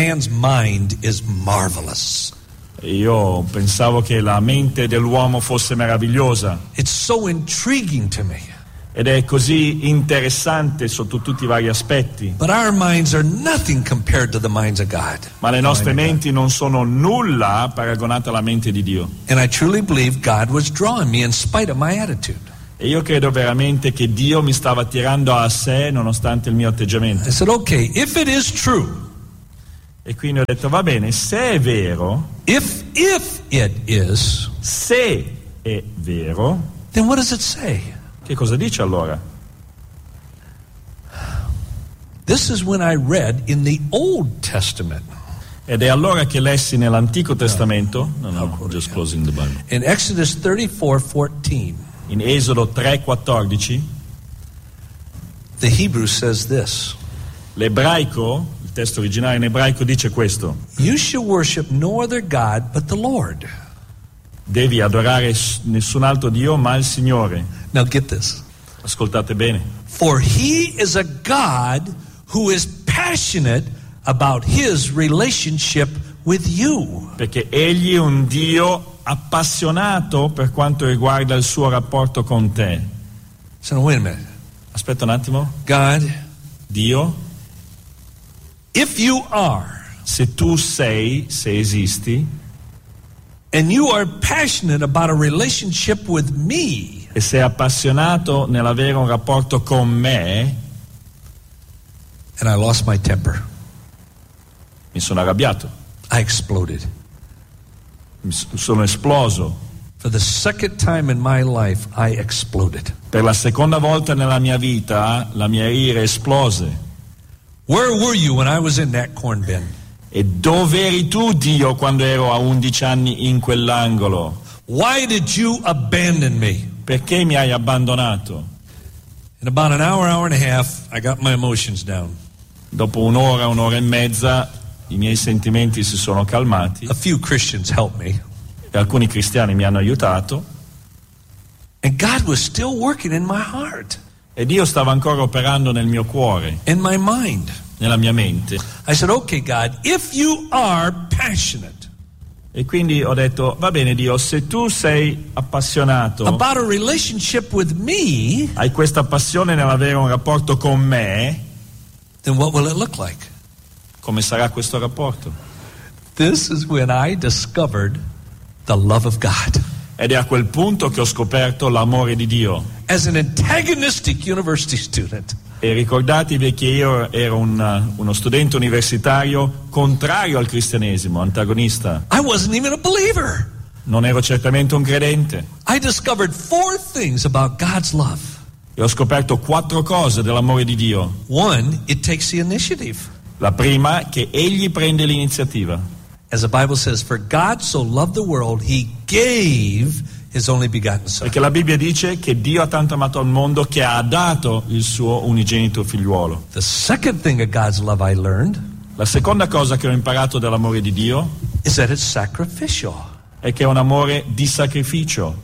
[SPEAKER 2] mind is marvelous.
[SPEAKER 1] E io pensavo che la mente dell'uomo fosse meravigliosa,
[SPEAKER 2] It's so intriguing to me.
[SPEAKER 1] ed è così interessante sotto tutti i vari aspetti,
[SPEAKER 2] But our minds are nothing compared to the minds of God.
[SPEAKER 1] ma le nostre menti non sono nulla paragonate alla mente di Dio.
[SPEAKER 2] And I truly believe God was drawing me in spite of my attitude.
[SPEAKER 1] E io credo veramente che Dio mi stava attirando a sé nonostante il mio atteggiamento.
[SPEAKER 2] I said, okay, if it is true,
[SPEAKER 1] E quindi ho detto, va bene, se è vero,
[SPEAKER 2] if it is,
[SPEAKER 1] se è vero,
[SPEAKER 2] then what does it say?
[SPEAKER 1] che cosa dice allora?
[SPEAKER 2] This is when I read in the Old Testament.
[SPEAKER 1] Ed è allora che lessi nell'Antico Testamento, just closing the Bible,
[SPEAKER 2] In Exodus 34:14,
[SPEAKER 1] in Esodo 3,14,
[SPEAKER 2] the Hebrew says this:
[SPEAKER 1] l'ebraico, il testo originale in ebraico dice questo:
[SPEAKER 2] You shall worship no other God but the Lord.
[SPEAKER 1] devi adorare nessun altro Dio ma il Signore.
[SPEAKER 2] Now get this.
[SPEAKER 1] Ascoltate bene.
[SPEAKER 2] For he is a God who is passionate about his relationship with you.
[SPEAKER 1] Perché egli è un Dio appassionato per quanto riguarda il suo rapporto con te.
[SPEAKER 2] So now wait a minute.
[SPEAKER 1] Aspetta un attimo.
[SPEAKER 2] God,
[SPEAKER 1] Dio,
[SPEAKER 2] if you are,
[SPEAKER 1] se tu sei, se esisti,
[SPEAKER 2] and you are passionate about a relationship with me,
[SPEAKER 1] e sei appassionato nell'avere un rapporto con me,
[SPEAKER 2] and I lost my temper.
[SPEAKER 1] mi sono arrabbiato,
[SPEAKER 2] I exploded.
[SPEAKER 1] sono esploso.
[SPEAKER 2] For the second time in my life, I exploded.
[SPEAKER 1] Per la seconda volta nella mia vita la mia ira esplose.
[SPEAKER 2] Where were you when I was in that corn bin?
[SPEAKER 1] E dove eri tu, Dio, quando ero a 11 anni in quell'angolo?
[SPEAKER 2] Why did you abandon me?
[SPEAKER 1] Perché mi hai abbandonato?
[SPEAKER 2] In about an hour and a half, I got my emotions down.
[SPEAKER 1] Dopo un'ora e mezza i miei sentimenti si sono calmati
[SPEAKER 2] A few Christians helped me.
[SPEAKER 1] e alcuni cristiani mi hanno aiutato
[SPEAKER 2] And God was still working in my heart,
[SPEAKER 1] e Dio stava ancora operando nel mio cuore,
[SPEAKER 2] in my mind.
[SPEAKER 1] nella mia mente.
[SPEAKER 2] I said, okay, God, if you are passionate
[SPEAKER 1] E quindi ho detto, va bene Dio, se tu sei appassionato,
[SPEAKER 2] about a relationship with me,
[SPEAKER 1] hai questa passione nell'avere un rapporto con me,
[SPEAKER 2] then what will it look like?
[SPEAKER 1] come sarà questo rapporto?
[SPEAKER 2] This is when I discovered the love of God.
[SPEAKER 1] Ed è a quel punto che ho scoperto l'amore di Dio.
[SPEAKER 2] As an antagonistic university student,
[SPEAKER 1] E ricordatevi che io ero uno studente universitario contrario al cristianesimo, antagonista.
[SPEAKER 2] I wasn't even a believer.
[SPEAKER 1] Non ero certamente un credente.
[SPEAKER 2] I discovered 4 things about God's love.
[SPEAKER 1] E ho scoperto 4 cose dell'amore di Dio.
[SPEAKER 2] One, it takes the initiative.
[SPEAKER 1] La prima, che egli prende l'iniziativa.
[SPEAKER 2] As the Bible says, for God so loved the world, he gave his only begotten son.
[SPEAKER 1] Perché la Bibbia dice che Dio ha tanto amato al mondo che ha dato il suo unigenito figliuolo.
[SPEAKER 2] The second thing of God's love I learned
[SPEAKER 1] La seconda cosa che ho imparato dell'amore di Dio
[SPEAKER 2] is that it's sacrificial.
[SPEAKER 1] è che è un amore di sacrificio.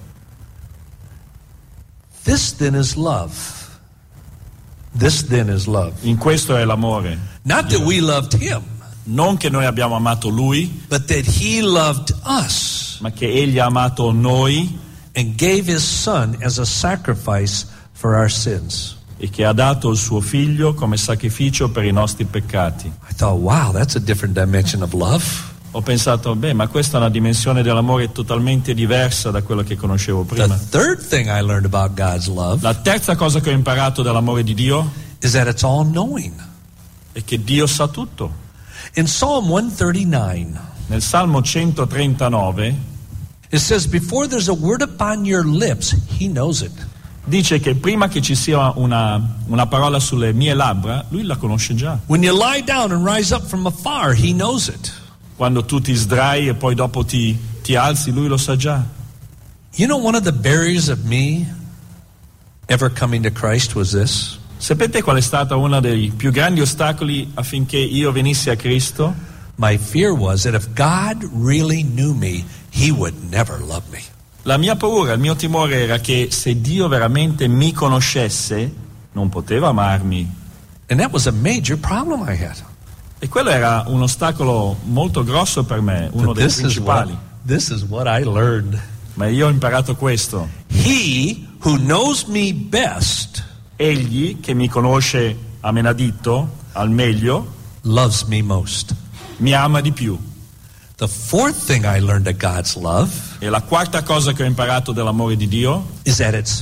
[SPEAKER 2] This then is love. This then is love.
[SPEAKER 1] In questo è l'amore.
[SPEAKER 2] Not that we loved him,
[SPEAKER 1] Non che noi abbiamo amato Lui,
[SPEAKER 2] but that he loved us
[SPEAKER 1] ma che Egli ha amato noi
[SPEAKER 2] and gave his son as a sacrifice for our sins.
[SPEAKER 1] e che ha dato il suo figlio come sacrificio per i nostri peccati.
[SPEAKER 2] I thought, wow, that's a different dimension of love.
[SPEAKER 1] Ho pensato, ma questa è una dimensione dell'amore totalmente diversa da quella che conoscevo
[SPEAKER 2] The
[SPEAKER 1] prima.
[SPEAKER 2] third thing I learned about God's love
[SPEAKER 1] La terza cosa che ho imparato dell'amore di Dio
[SPEAKER 2] is that it's all knowing.
[SPEAKER 1] è che Dio sa tutto.
[SPEAKER 2] In Psalm 139,
[SPEAKER 1] Nel Salmo 139
[SPEAKER 2] it says, before there's a word upon your lips, he knows it.
[SPEAKER 1] dice che prima che ci sia una parola sulle mie labbra, Lui la conosce già.
[SPEAKER 2] When you lie down and rise up from afar, he knows it.
[SPEAKER 1] Quando tu ti sdrai e poi dopo ti alzi, Lui lo sa già.
[SPEAKER 2] You know, one of the barriers of me ever coming to Christ was this.
[SPEAKER 1] Sapete qual è stato uno dei più grandi ostacoli affinché io venissi a Cristo?
[SPEAKER 2] My fear was that if God really knew me, he would never love me.
[SPEAKER 1] La mia paura, il mio timore era che se Dio veramente mi conoscesse, non poteva amarmi.
[SPEAKER 2] And that was a major problem I had.
[SPEAKER 1] E quello era un ostacolo molto grosso per me, uno
[SPEAKER 2] But
[SPEAKER 1] dei principali.
[SPEAKER 2] this is what I learned.
[SPEAKER 1] Ma io ho imparato questo.
[SPEAKER 2] He who knows me best
[SPEAKER 1] Egli, che mi conosce a menadito, al meglio,
[SPEAKER 2] loves me most.
[SPEAKER 1] mi ama di più.
[SPEAKER 2] The fourth thing I learned of God's love
[SPEAKER 1] E la quarta cosa che ho imparato dell'amore di Dio
[SPEAKER 2] is that it's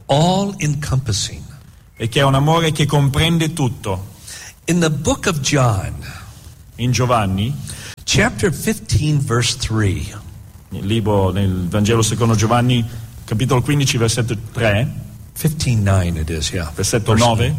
[SPEAKER 2] all-encompassing.
[SPEAKER 1] e che è un amore che comprende tutto.
[SPEAKER 2] In the book of John,
[SPEAKER 1] In Giovanni,
[SPEAKER 2] chapter 15, verse 3,
[SPEAKER 1] nel Vangelo secondo Giovanni, capitolo 15, versetto 3,
[SPEAKER 2] 15:9 it is, yeah.
[SPEAKER 1] versetto
[SPEAKER 2] Verse
[SPEAKER 1] 9,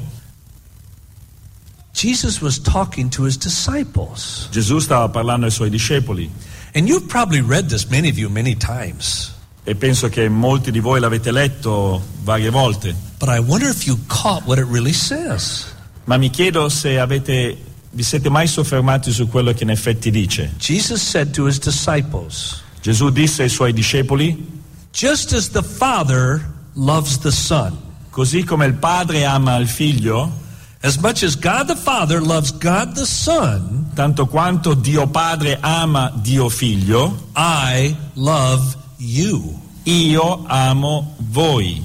[SPEAKER 2] Jesus was talking to his disciples.
[SPEAKER 1] Gesù stava parlando ai suoi discepoli
[SPEAKER 2] And you've probably read this, many of you, many times.
[SPEAKER 1] e penso che molti di voi l'avete letto varie volte,
[SPEAKER 2] But I wonder if you caught what it really says.
[SPEAKER 1] ma mi chiedo se vi siete mai soffermati su quello che in effetti dice.
[SPEAKER 2] Jesus said to his disciples,
[SPEAKER 1] Gesù disse ai suoi discepoli:
[SPEAKER 2] just as the Father loves the Son,
[SPEAKER 1] così come il Padre ama il Figlio,
[SPEAKER 2] as much as God the Father loves God the Son,
[SPEAKER 1] tanto quanto Dio Padre ama Dio Figlio,
[SPEAKER 2] I love you.
[SPEAKER 1] io amo voi.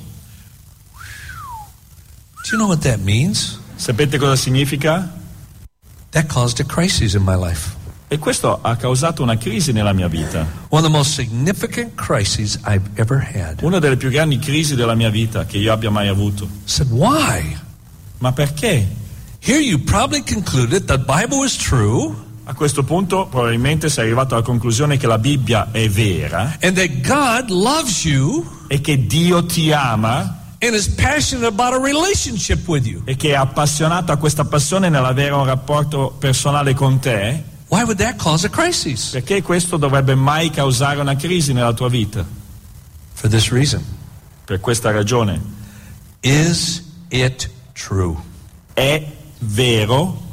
[SPEAKER 2] Do you know what that means?
[SPEAKER 1] Sapete cosa significa?
[SPEAKER 2] That caused a crisis in my life.
[SPEAKER 1] E questo ha causato una crisi nella mia vita.
[SPEAKER 2] One of the most significant crises I've ever had.
[SPEAKER 1] Una delle più grandi crisi della mia vita che io abbia mai avuto.
[SPEAKER 2] I said, why?
[SPEAKER 1] Ma perché?
[SPEAKER 2] Here you probably concluded the Bible is true
[SPEAKER 1] A questo punto probabilmente sei arrivato alla conclusione che la Bibbia è vera
[SPEAKER 2] and that God loves you
[SPEAKER 1] e che Dio ti ama
[SPEAKER 2] and is passionate about a relationship with you.
[SPEAKER 1] e che è appassionato a questa passione nell'avere un rapporto personale con te.
[SPEAKER 2] Why would that cause a crisis?
[SPEAKER 1] Perché questo dovrebbe mai causare una crisi nella tua vita?
[SPEAKER 2] For this reason.
[SPEAKER 1] Per questa ragione.
[SPEAKER 2] Is it true?
[SPEAKER 1] È vero?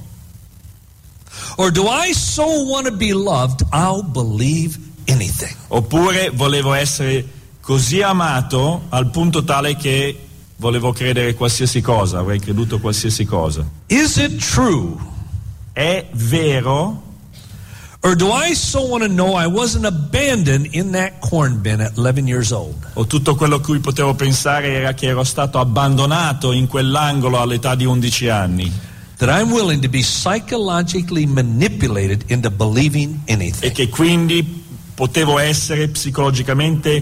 [SPEAKER 2] Or do I so want to be loved, I'll believe anything?
[SPEAKER 1] Oppure volevo essere così amato al punto tale che volevo credere qualsiasi cosa, avrei creduto qualsiasi cosa.
[SPEAKER 2] Is it true?
[SPEAKER 1] È vero?
[SPEAKER 2] Or do I so want to know I wasn't abandoned in that corn bin at 11 years old?
[SPEAKER 1] O tutto quello a cui potevo pensare era che ero stato abbandonato in quell'angolo all'età di 11 anni
[SPEAKER 2] That I'm willing to be psychologically manipulated into believing
[SPEAKER 1] e
[SPEAKER 2] anything?
[SPEAKER 1] che quindi potevo essere psicologicamente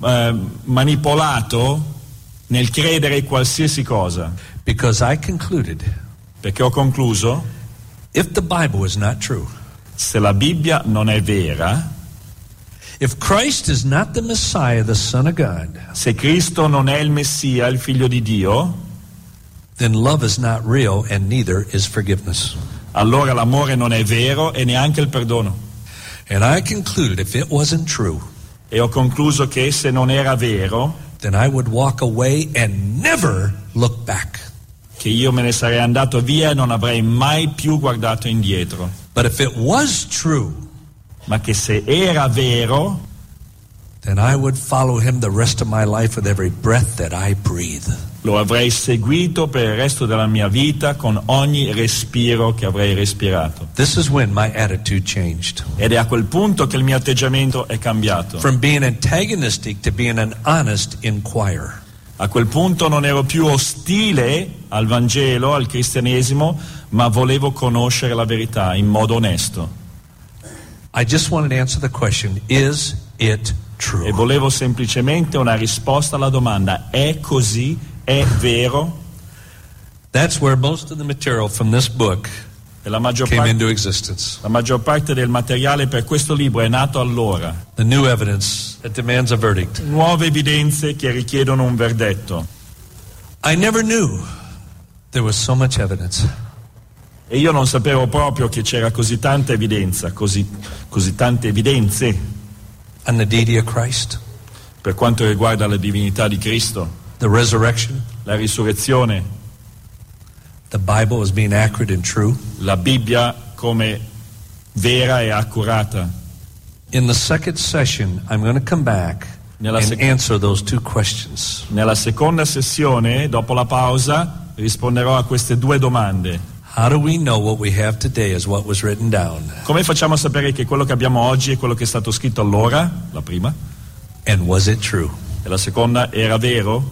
[SPEAKER 1] manipolato nel credere qualsiasi cosa.
[SPEAKER 2] Because I concluded,
[SPEAKER 1] Perché ho concluso,
[SPEAKER 2] if the Bible is not true,
[SPEAKER 1] se la Bibbia non è vera,
[SPEAKER 2] if Christ is not the Messiah, the Son of God,
[SPEAKER 1] se Cristo non è il Messia, il Figlio di Dio,
[SPEAKER 2] then love is not real and neither is forgiveness.
[SPEAKER 1] allora l'amore non è vero e neanche il perdono.
[SPEAKER 2] And I concluded if it wasn't true,
[SPEAKER 1] E ho concluso che se non era vero,
[SPEAKER 2] then I would walk away and never look back.
[SPEAKER 1] che io me ne sarei andato via e non avrei mai più guardato indietro.
[SPEAKER 2] But if it was true,
[SPEAKER 1] Ma che se era vero,
[SPEAKER 2] then I would follow him the rest of my life with every breath that I breathe.
[SPEAKER 1] lo avrei seguito per il resto della mia vita con ogni respiro che avrei respirato.
[SPEAKER 2] This is when my attitude changed.
[SPEAKER 1] Ed è a quel punto che il mio atteggiamento è cambiato.
[SPEAKER 2] From being antagonistic to being an honest inquirer.
[SPEAKER 1] A quel punto non ero più ostile al Vangelo, al cristianesimo, ma volevo conoscere la verità in modo onesto.
[SPEAKER 2] I just wanted to answer the question, is it
[SPEAKER 1] E
[SPEAKER 2] true?
[SPEAKER 1] volevo semplicemente una risposta alla domanda: è così? È vero?
[SPEAKER 2] That's where most of the material from this book
[SPEAKER 1] E la maggior
[SPEAKER 2] came
[SPEAKER 1] parte
[SPEAKER 2] into existence.
[SPEAKER 1] La maggior parte del materiale per questo libro è nato allora.
[SPEAKER 2] The new evidence that demands a verdict.
[SPEAKER 1] Nuove evidenze che richiedono un verdetto.
[SPEAKER 2] I never knew there was so much evidence.
[SPEAKER 1] E io non sapevo proprio che c'era così tanta evidenza, così tante evidenze
[SPEAKER 2] On the deity of Christ,
[SPEAKER 1] per quanto riguarda la divinità di Cristo,
[SPEAKER 2] the resurrection,
[SPEAKER 1] la risurrezione,
[SPEAKER 2] the Bible as being accurate and true.
[SPEAKER 1] la Bibbia come vera e accurata.
[SPEAKER 2] In the second session, I'm going to come back
[SPEAKER 1] Nella
[SPEAKER 2] and
[SPEAKER 1] sec-
[SPEAKER 2] answer those two questions.
[SPEAKER 1] Nella seconda sessione, dopo la pausa, risponderò a queste due domande.
[SPEAKER 2] How do we know what we have today is what was written down?
[SPEAKER 1] Come facciamo a sapere che quello che abbiamo oggi è quello che è stato scritto allora, la prima,
[SPEAKER 2] And was it true?
[SPEAKER 1] e la seconda era vero?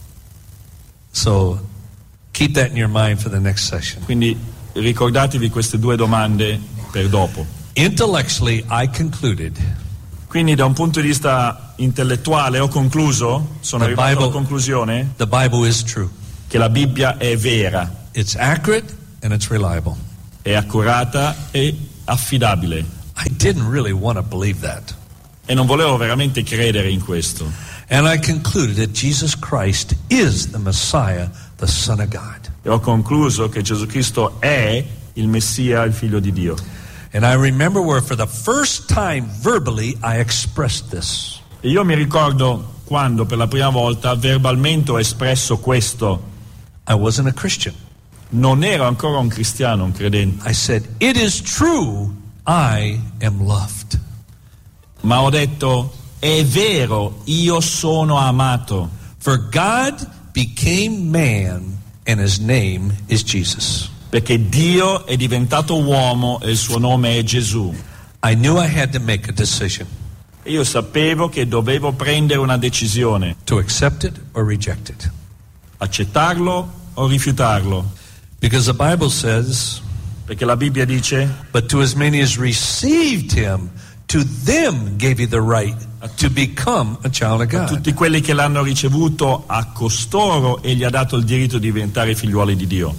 [SPEAKER 2] So keep that in your mind for the next session.
[SPEAKER 1] Quindi ricordatevi queste due domande per dopo.
[SPEAKER 2] Intellectually, I concluded
[SPEAKER 1] Quindi da un punto di vista intellettuale ho concluso, sono
[SPEAKER 2] The
[SPEAKER 1] arrivato
[SPEAKER 2] Bible-
[SPEAKER 1] alla conclusione
[SPEAKER 2] The Bible is true.
[SPEAKER 1] che la Bibbia è vera,
[SPEAKER 2] It's accurate and it's reliable.
[SPEAKER 1] è accurata e affidabile.
[SPEAKER 2] I didn't really want to believe that.
[SPEAKER 1] E non volevo veramente credere in questo.
[SPEAKER 2] And I concluded that Jesus Christ is the Messiah, the Son of God.
[SPEAKER 1] E ho concluso che Gesù Cristo è il Messia, il Figlio di Dio.
[SPEAKER 2] And I remember where for the first time verbally I expressed this.
[SPEAKER 1] E io mi ricordo quando per la prima volta verbalmente ho espresso questo.
[SPEAKER 2] I wasn't a Christian.
[SPEAKER 1] Non ero ancora un cristiano, un credente,
[SPEAKER 2] I said, "It is true, I am loved."
[SPEAKER 1] ma ho detto, è vero, io sono amato.
[SPEAKER 2] For God became man and his name is Jesus.
[SPEAKER 1] Perché Dio è diventato uomo e il suo nome è Gesù.
[SPEAKER 2] I knew I had to make a decision
[SPEAKER 1] E io sapevo che dovevo prendere una decisione,
[SPEAKER 2] to accept it or reject it.
[SPEAKER 1] accettarlo o rifiutarlo.
[SPEAKER 2] Because the Bible says,
[SPEAKER 1] Perché la Bibbia dice,
[SPEAKER 2] "But to as many as received him, to them gave he the right to become a child of God."
[SPEAKER 1] tutti quelli che l'hanno ricevuto, a costoro egli ha dato il diritto di diventare figliuoli di Dio.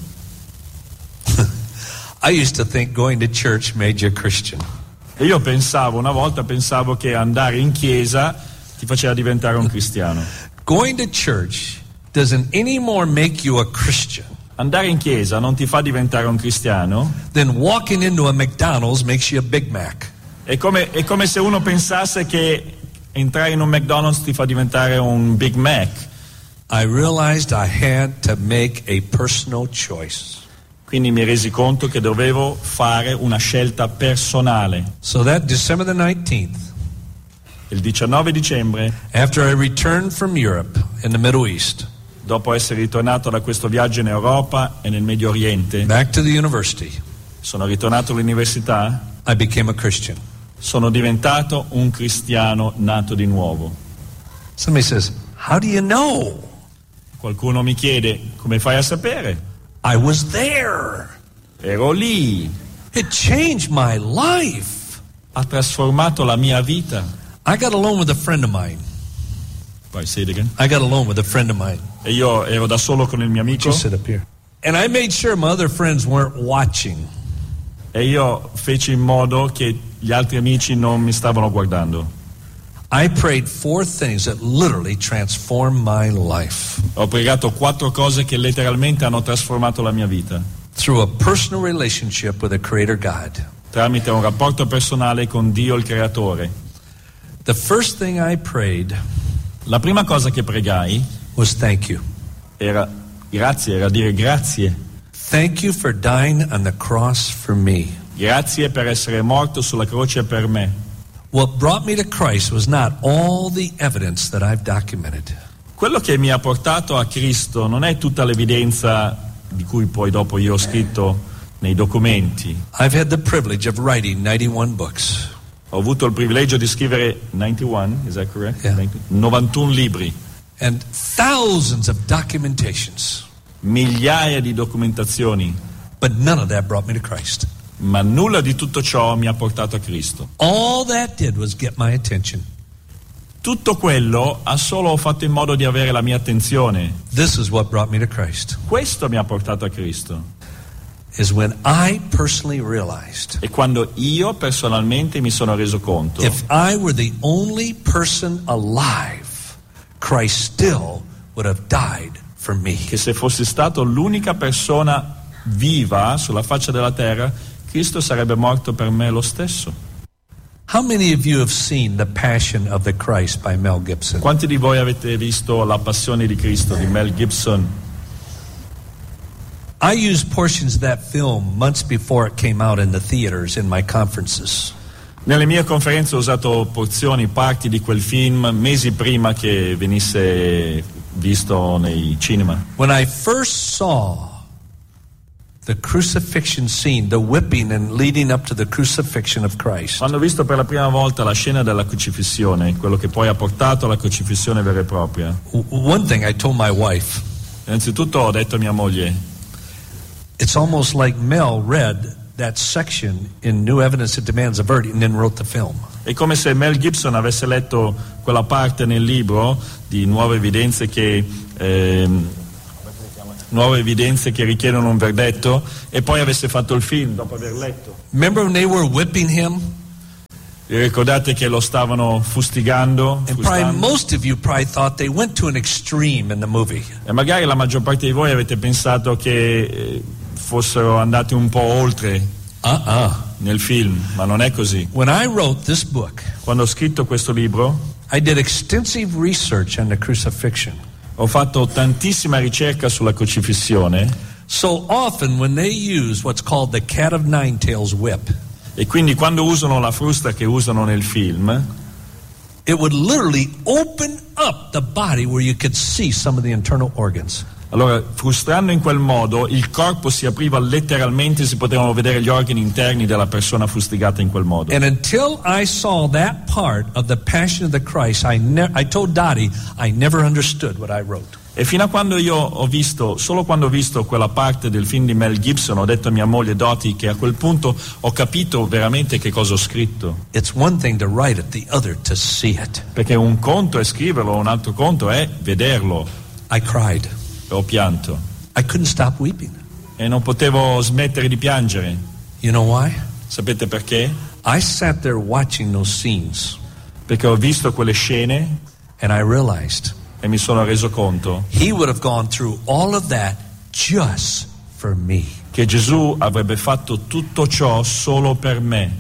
[SPEAKER 2] I used to think going to church made you a Christian.
[SPEAKER 1] E io una volta pensavo che andare in chiesa ti faceva diventare un cristiano.
[SPEAKER 2] Going to church doesn't any more make you a Christian
[SPEAKER 1] Andare in chiesa non ti fa diventare un cristiano.
[SPEAKER 2] than walking into a McDonald's makes you a Big Mac.
[SPEAKER 1] È come se uno pensasse che entrare in un McDonald's ti fa diventare un Big Mac.
[SPEAKER 2] I realized I had to make a personal choice.
[SPEAKER 1] Quindi mi resi conto che dovevo fare una scelta personale.
[SPEAKER 2] So that December the 19th,
[SPEAKER 1] Il 19 dicembre,
[SPEAKER 2] after I returned from Europe in the Middle East,
[SPEAKER 1] dopo essere ritornato da questo viaggio in Europa e nel Medio Oriente,
[SPEAKER 2] back to the university,
[SPEAKER 1] sono ritornato all'università,
[SPEAKER 2] I became a Christian.
[SPEAKER 1] sono diventato un cristiano nato di nuovo.
[SPEAKER 2] Somebody says, "How do you know?"
[SPEAKER 1] Qualcuno mi chiede, come fai a sapere?
[SPEAKER 2] I was there.
[SPEAKER 1] Ero lì,
[SPEAKER 2] It changed my life.
[SPEAKER 1] ha trasformato la mia vita.
[SPEAKER 2] I got alone with a friend of mine.
[SPEAKER 1] Vai, say it again.
[SPEAKER 2] I got alone with a friend of mine.
[SPEAKER 1] E io ero da solo con il mio amico
[SPEAKER 2] Just sit up here. And I made sure my other friends weren't watching.
[SPEAKER 1] e io feci in modo che gli altri amici non mi stavano guardando.
[SPEAKER 2] I prayed 4 things that literally transformed my life
[SPEAKER 1] Ho pregato 4 cose che letteralmente hanno trasformato la mia vita,
[SPEAKER 2] through a personal relationship with the Creator God.
[SPEAKER 1] tramite un rapporto personale con Dio il Creatore.
[SPEAKER 2] The first thing I prayed
[SPEAKER 1] La prima cosa che pregai
[SPEAKER 2] was thank you.
[SPEAKER 1] era dire grazie.
[SPEAKER 2] Thank you for dying on the cross for me.
[SPEAKER 1] Grazie per essere morto sulla croce per me.
[SPEAKER 2] What brought me to Christ was not all the evidence that I've documented.
[SPEAKER 1] Quello che mi ha portato a Cristo non è tutta l'evidenza di cui poi dopo io ho scritto nei documenti.
[SPEAKER 2] I've had the privilege of writing 91 books.
[SPEAKER 1] Ho avuto il privilegio di scrivere 91, is that correct?
[SPEAKER 2] Yeah.
[SPEAKER 1] 91 libri,
[SPEAKER 2] And thousands of documentations.
[SPEAKER 1] migliaia di documentazioni,
[SPEAKER 2] But none of that brought me to Christ.
[SPEAKER 1] ma nulla di tutto ciò mi ha portato a Cristo.
[SPEAKER 2] All that did was get my attention.
[SPEAKER 1] Tutto quello ha solo fatto in modo di avere la mia attenzione.
[SPEAKER 2] This is what brought me to Christ.
[SPEAKER 1] Questo mi ha portato a Cristo.
[SPEAKER 2] Is when I personally realized
[SPEAKER 1] E quando io personalmente mi sono reso conto
[SPEAKER 2] if I were the only person alive, Christ still would have died for me.
[SPEAKER 1] che se fossi stato l'unica persona viva sulla faccia della terra, Cristo sarebbe morto per me lo stesso.
[SPEAKER 2] How many of you have seen The Passion of the Christ by Mel Gibson?
[SPEAKER 1] Quanti di voi avete visto La Passione di Cristo di Mel Gibson?
[SPEAKER 2] I used portions of that film months before it came out in the theaters in my conferences.
[SPEAKER 1] Nelle mie conferenze ho usato parti di quel film mesi prima che venisse visto nei cinema.
[SPEAKER 2] When I first saw the crucifixion scene, the whipping and leading up to the crucifixion of Christ,
[SPEAKER 1] Quando ho visto per la prima volta la scena della crocifissione, quello che poi ha portato alla crocifissione vera e propria,
[SPEAKER 2] one thing I told my wife,
[SPEAKER 1] innanzitutto ho detto a mia moglie,
[SPEAKER 2] it's almost like Mel read that section in New Evidence That Demands a Verdict and then wrote the film.
[SPEAKER 1] È come se Mel Gibson avesse letto quella parte nel libro di nuove evidenze che richiedono un verdetto, e poi avesse fatto il film dopo aver letto.
[SPEAKER 2] Remember when they were whipping him?
[SPEAKER 1] Vi ricordate che lo stavano fustigando?
[SPEAKER 2] And probably most of you probably thought they went to an extreme in the movie.
[SPEAKER 1] E magari la maggior parte di voi avete pensato che fossero andati un po' oltre nel film, ma non è così.
[SPEAKER 2] When I wrote this book,
[SPEAKER 1] Quando ho scritto questo libro,
[SPEAKER 2] I did extensive research on the crucifixion.
[SPEAKER 1] ho fatto tantissima ricerca sulla crocifissione,
[SPEAKER 2] So often when they use what's called the cat of nine tails whip,
[SPEAKER 1] e quindi quando usano la frusta che usano nel film,
[SPEAKER 2] it would literally open up the body where you could see some of the internal organs.
[SPEAKER 1] allora frustrando in quel modo il corpo si apriva letteralmente, si potevano vedere gli organi interni della persona fustigata in quel modo.
[SPEAKER 2] And until I saw that part of the Passion of the Christ, I told Dottie I never understood what I wrote.
[SPEAKER 1] E fino a quando solo quando ho visto quella parte del film di Mel Gibson, ho detto a mia moglie Dottie che a quel punto ho capito veramente che cosa ho scritto.
[SPEAKER 2] It's one thing to write it, the other to see it.
[SPEAKER 1] Perché un conto è scriverlo, un altro conto è vederlo.
[SPEAKER 2] I cried.
[SPEAKER 1] E ho pianto.
[SPEAKER 2] I couldn't stop weeping.
[SPEAKER 1] E non potevo smettere di piangere.
[SPEAKER 2] You know why?
[SPEAKER 1] Sapete perché?
[SPEAKER 2] I sat there watching those scenes
[SPEAKER 1] Perché ho visto quelle scene
[SPEAKER 2] and I realized
[SPEAKER 1] e mi sono reso conto
[SPEAKER 2] he would have gone through all of that just for me.
[SPEAKER 1] che Gesù avrebbe fatto tutto ciò solo per me.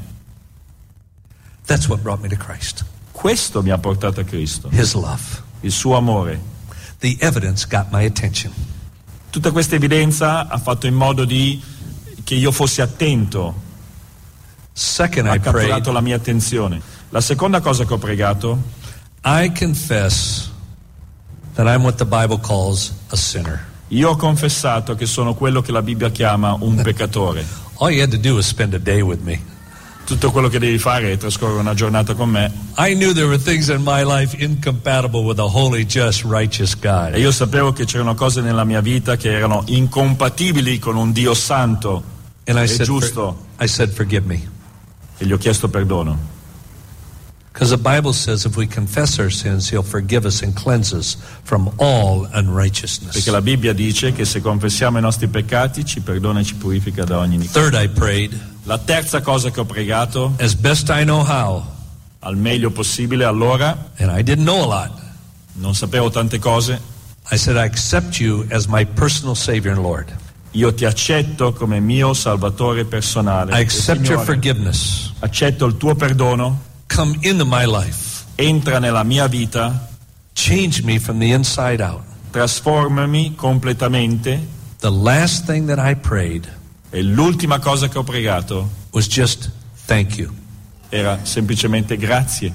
[SPEAKER 2] That's what brought me to Christ.
[SPEAKER 1] Questo mi ha portato a Cristo,
[SPEAKER 2] His love.
[SPEAKER 1] il suo amore.
[SPEAKER 2] The evidence got my attention.
[SPEAKER 1] Tutta questa evidenza ha fatto in modo che io fossi attento,
[SPEAKER 2] Second,
[SPEAKER 1] ha
[SPEAKER 2] I prayed,
[SPEAKER 1] catturato la mia attenzione. La seconda cosa che ho pregato,
[SPEAKER 2] I confess that I'm what the Bible calls a sinner.
[SPEAKER 1] io ho confessato che sono quello che la Bibbia chiama un peccatore.
[SPEAKER 2] All you had to do was spend a day with me.
[SPEAKER 1] Tutto quello che devi fare è trascorrere una giornata con me.
[SPEAKER 2] I knew there were things in my life incompatible with a holy, just, righteous God.
[SPEAKER 1] E io sapevo che c'erano cose nella mia vita che erano incompatibili con un Dio santo
[SPEAKER 2] And I
[SPEAKER 1] e
[SPEAKER 2] said,
[SPEAKER 1] giusto,
[SPEAKER 2] I said, forgive me.
[SPEAKER 1] e gli ho chiesto perdono.
[SPEAKER 2] Because the Bible says if we confess our sins, He'll forgive us and cleanse us from all unrighteousness.
[SPEAKER 1] Perché la Bibbia dice che se confessiamo i nostri peccati ci perdona e ci purifica da ogni iniquità.
[SPEAKER 2] Third, I prayed,
[SPEAKER 1] La terza cosa che ho pregato,
[SPEAKER 2] as best I know how,
[SPEAKER 1] al meglio possibile allora,
[SPEAKER 2] and I didn't know a lot,
[SPEAKER 1] non sapevo tante cose,
[SPEAKER 2] I said, I accept you as my personal Savior and Lord.
[SPEAKER 1] io ti accetto come mio Salvatore personale.
[SPEAKER 2] I
[SPEAKER 1] E
[SPEAKER 2] accept your
[SPEAKER 1] Signore,
[SPEAKER 2] forgiveness.
[SPEAKER 1] accetto il tuo perdono,
[SPEAKER 2] Come into my life.
[SPEAKER 1] entra nella mia vita,
[SPEAKER 2] Change me from the inside out.
[SPEAKER 1] trasformami completamente.
[SPEAKER 2] The last thing that I prayed
[SPEAKER 1] E l'ultima cosa che ho pregato
[SPEAKER 2] was just thank you.
[SPEAKER 1] era semplicemente grazie.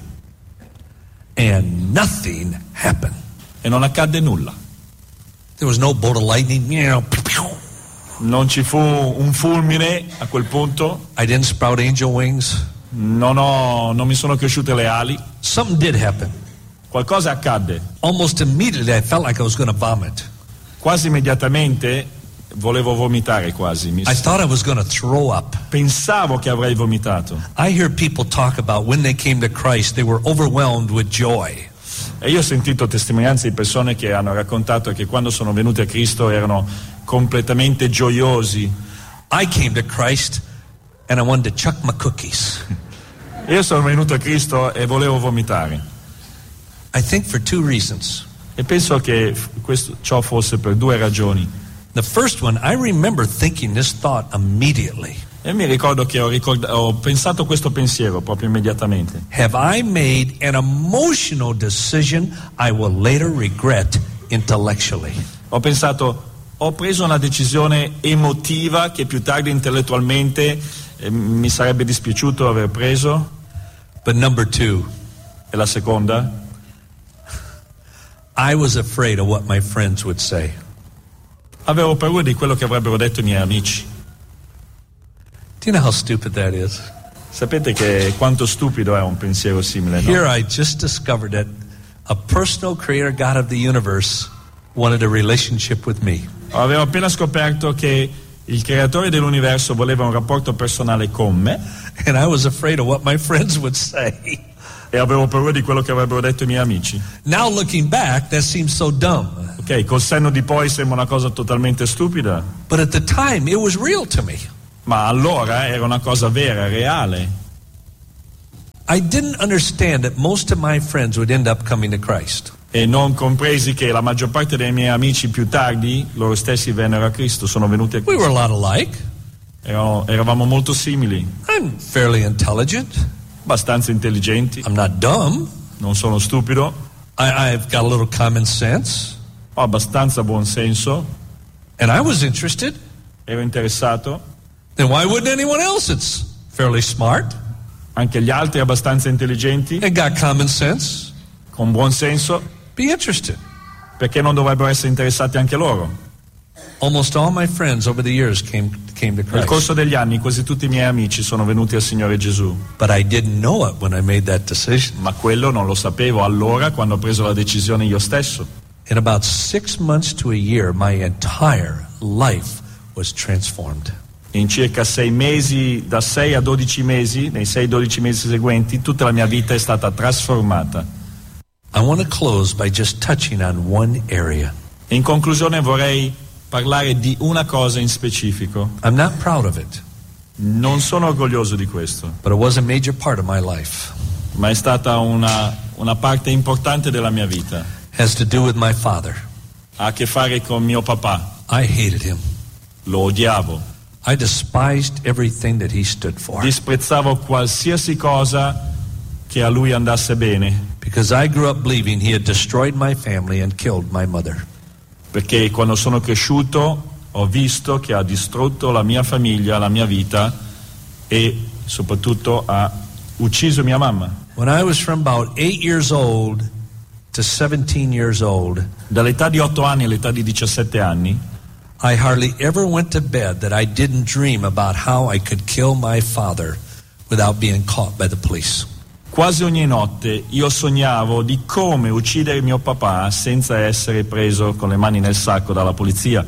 [SPEAKER 2] And nothing happened.
[SPEAKER 1] E non accadde nulla.
[SPEAKER 2] There was no bolt of lightning.
[SPEAKER 1] Non ci fu un fulmine a quel punto,
[SPEAKER 2] I didn't sprout angel wings.
[SPEAKER 1] non mi sono cresciute le ali.
[SPEAKER 2] Something did happen.
[SPEAKER 1] Qualcosa accadde.
[SPEAKER 2] Almost immediately I felt like I was going to vomit.
[SPEAKER 1] Quasi immediatamente volevo vomitare quasi.
[SPEAKER 2] I thought I was going to throw up.
[SPEAKER 1] Pensavo che avrei vomitato.
[SPEAKER 2] I hear people talk about when they came to Christ, they were overwhelmed with joy.
[SPEAKER 1] E io ho sentito testimonianze di persone che hanno raccontato che quando sono venuti a Cristo erano completamente gioiosi.
[SPEAKER 2] I came to Christ and I wanted to chuck my cookies.
[SPEAKER 1] Io sono venuto a Cristo e volevo vomitare.
[SPEAKER 2] I think for two reasons.
[SPEAKER 1] E penso che ciò fosse per due ragioni.
[SPEAKER 2] The first one, I remember thinking this thought immediately.
[SPEAKER 1] E mi ricordo che ho pensato questo pensiero proprio immediatamente.
[SPEAKER 2] Have I made an emotional decision I will later regret intellectually?
[SPEAKER 1] Ho pensato, ho preso una decisione emotiva che più tardi intellettualmente mi sarebbe dispiaciuto aver preso.
[SPEAKER 2] But number two,
[SPEAKER 1] E la seconda,
[SPEAKER 2] I was afraid of what my friends would say.
[SPEAKER 1] avevo paura di quello che avrebbero detto i miei amici.
[SPEAKER 2] Do you know how stupid that is?
[SPEAKER 1] Sapete che quanto stupido è un pensiero simile, no?
[SPEAKER 2] Here I just discovered that a personal creator God of the universe wanted a relationship with me.
[SPEAKER 1] Avevo appena scoperto che Il creatore dell'universo voleva un rapporto personale con me
[SPEAKER 2] and I was afraid of what my friends would say.
[SPEAKER 1] e avevo paura di quello che avrebbero detto i miei amici.
[SPEAKER 2] Now looking back, that seems so dumb.
[SPEAKER 1] Ok, col senno di poi sembra una cosa totalmente stupida,
[SPEAKER 2] But at the time, it was real to me.
[SPEAKER 1] ma allora era una cosa vera, reale.
[SPEAKER 2] I didn't understand that most of my friends would end up coming to Christ.
[SPEAKER 1] E non compresi che la maggior parte dei miei amici più tardi, loro stessi vennero a Cristo, sono venuti a
[SPEAKER 2] We were
[SPEAKER 1] Cristo.
[SPEAKER 2] a lot alike.
[SPEAKER 1] Eravamo molto simili,
[SPEAKER 2] I'm fairly intelligent.
[SPEAKER 1] abbastanza intelligenti,
[SPEAKER 2] I'm not dumb.
[SPEAKER 1] non sono stupido,
[SPEAKER 2] I've got a little common sense.
[SPEAKER 1] ho abbastanza buon senso,
[SPEAKER 2] And I was interested.
[SPEAKER 1] ero interessato,
[SPEAKER 2] Then why wouldn't anyone else that's fairly smart
[SPEAKER 1] anche gli altri abbastanza intelligenti,
[SPEAKER 2] and got common sense
[SPEAKER 1] con buon senso,
[SPEAKER 2] be interested?
[SPEAKER 1] perché non dovrebbero essere interessati anche loro?
[SPEAKER 2] Almost all my friends over the years came to
[SPEAKER 1] Nel
[SPEAKER 2] Christ.
[SPEAKER 1] corso degli anni quasi tutti i miei amici sono venuti al Signore Gesù,
[SPEAKER 2] But I didn't know it when I made that decision.
[SPEAKER 1] ma quello non lo sapevo allora quando ho preso la decisione io stesso.
[SPEAKER 2] In about 6 months to a year, my entire life was transformed.
[SPEAKER 1] In circa 6 mesi, da 6 a 12 mesi, nei 6-12 mesi seguenti, tutta la mia vita è stata trasformata.
[SPEAKER 2] I want to close by just touching on one area.
[SPEAKER 1] In conclusione vorrei parlare di una cosa in specifico.
[SPEAKER 2] I'm not proud of it,
[SPEAKER 1] Non sono orgoglioso di questo,
[SPEAKER 2] but it was a major part of my life.
[SPEAKER 1] ma è stata una parte importante della mia vita.
[SPEAKER 2] It has to do with my father.
[SPEAKER 1] Ha a che fare con mio papà.
[SPEAKER 2] I hated him.
[SPEAKER 1] Lo odiavo.
[SPEAKER 2] I despised everything that he stood for.
[SPEAKER 1] Disprezzavo qualsiasi cosa che a lui andasse bene,
[SPEAKER 2] Because I grew up believing he had destroyed my family and killed my mother.
[SPEAKER 1] perché quando sono cresciuto ho visto che ha distrutto la mia famiglia, la mia vita e soprattutto ha ucciso mia mamma.
[SPEAKER 2] When I was from about 8 years old to 17 years old,
[SPEAKER 1] Dall'età di 8 anni all'età di 17 anni
[SPEAKER 2] I hardly ever went to bed that I didn't dream about how I could kill my father without being caught by the police.
[SPEAKER 1] quasi ogni notte io sognavo di come uccidere mio papà senza essere preso con le mani nel sacco dalla polizia.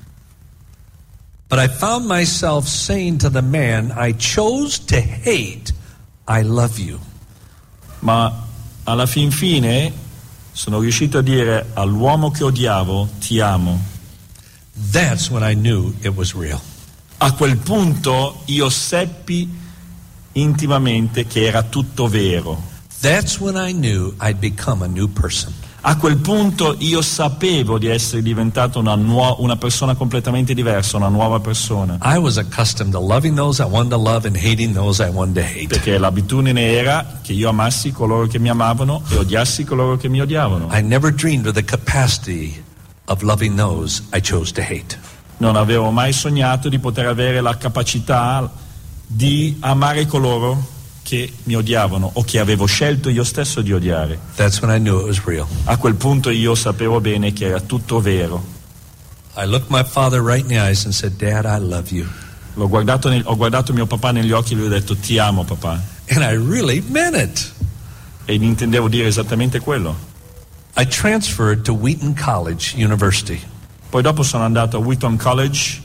[SPEAKER 2] But I found myself saying to the man I chose to hate, I love you.
[SPEAKER 1] Ma alla fin fine sono riuscito a dire all'uomo che odiavo ti amo.
[SPEAKER 2] That's when I knew it was real.
[SPEAKER 1] A quel punto io seppi intimamente che era tutto vero.
[SPEAKER 2] That's when I knew I'd become a new person.
[SPEAKER 1] A quel punto io sapevo di essere diventato una persona completamente diversa, una nuova persona.
[SPEAKER 2] I was accustomed to loving those I wanted to love and hating those I wanted to hate.
[SPEAKER 1] Perché l'abitudine era che io amassi coloro che mi amavano e odiassi coloro che mi odiavano.
[SPEAKER 2] I never dreamed of the capacity of loving those I chose to hate.
[SPEAKER 1] Non avevo mai sognato di poter avere la capacità di amare coloro che mi odiavano o che avevo scelto io stesso di odiare.
[SPEAKER 2] That's when I knew it was real.
[SPEAKER 1] A quel punto io sapevo bene che era tutto vero.
[SPEAKER 2] I looked my father right in the eyes and said, Dad, I love you.
[SPEAKER 1] Ho guardato mio papà negli occhi e gli ho detto ti amo papà.
[SPEAKER 2] And I really meant it.
[SPEAKER 1] E intendevo dire esattamente quello.
[SPEAKER 2] I transferred to Wheaton College University.
[SPEAKER 1] Poi dopo sono andato a Wheaton College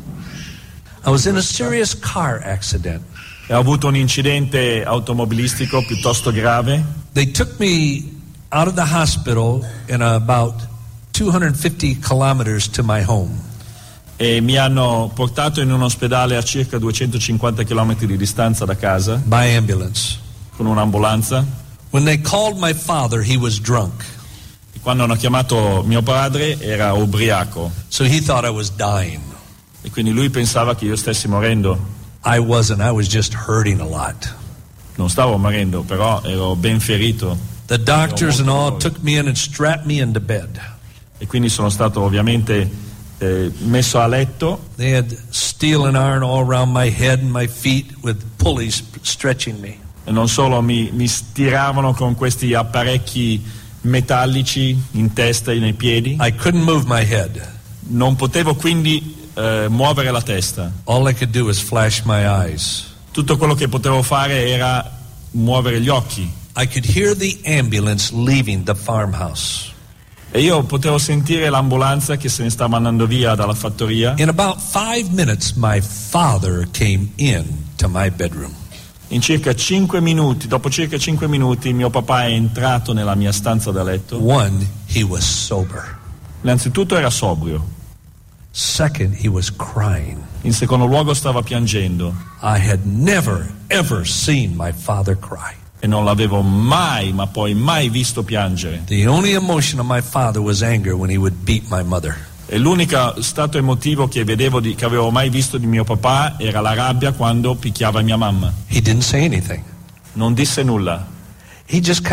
[SPEAKER 2] I was in a serious car accident.
[SPEAKER 1] e ho avuto un incidente automobilistico piuttosto grave.
[SPEAKER 2] They took me out of the hospital in about 250 kilometers to my home.
[SPEAKER 1] E mi hanno portato in un ospedale a circa 250 km di distanza da casa
[SPEAKER 2] By ambulance.
[SPEAKER 1] con un'ambulanza.
[SPEAKER 2] When they called my father, he was drunk.
[SPEAKER 1] E quando hanno chiamato mio padre era ubriaco
[SPEAKER 2] So he thought I was dying.
[SPEAKER 1] e quindi lui pensava che io stessi morendo.
[SPEAKER 2] I wasn't. I was just hurting a lot.
[SPEAKER 1] Non stavo morendo, però ero ben ferito
[SPEAKER 2] The doctors and all took me in and strapped me into bed.
[SPEAKER 1] e quindi sono stato ovviamente messo a letto.
[SPEAKER 2] They had steel and iron all around my head and my feet with pulleys stretching me.
[SPEAKER 1] E non solo mi stiravano con questi apparecchi metallici in testa e nei piedi.
[SPEAKER 2] I couldn't move my head.
[SPEAKER 1] Non potevo quindi muovere la testa.
[SPEAKER 2] All I could do was flash my eyes.
[SPEAKER 1] Tutto quello che potevo fare era muovere gli occhi.
[SPEAKER 2] I could hear the ambulance leaving the farmhouse.
[SPEAKER 1] E io potevo sentire l'ambulanza che se ne stava andando via dalla fattoria.
[SPEAKER 2] In about 5 minutes, my father came in to my bedroom.
[SPEAKER 1] In circa 5 minuti, dopo circa 5 minuti, mio papà è entrato nella mia stanza da letto.
[SPEAKER 2] One, he was sober.
[SPEAKER 1] Innanzitutto era sobrio.
[SPEAKER 2] Second, he was crying.
[SPEAKER 1] In secondo luogo stava piangendo.
[SPEAKER 2] I had never, ever seen my father cry.
[SPEAKER 1] E non l'avevo mai, ma poi mai visto piangere.
[SPEAKER 2] The only emotion of my father was anger when he would beat my mother.
[SPEAKER 1] E l'unico stato emotivo che che avevo mai visto di mio papà era la rabbia quando picchiava mia mamma.
[SPEAKER 2] He didn't say anything.
[SPEAKER 1] Non disse nulla.
[SPEAKER 2] He just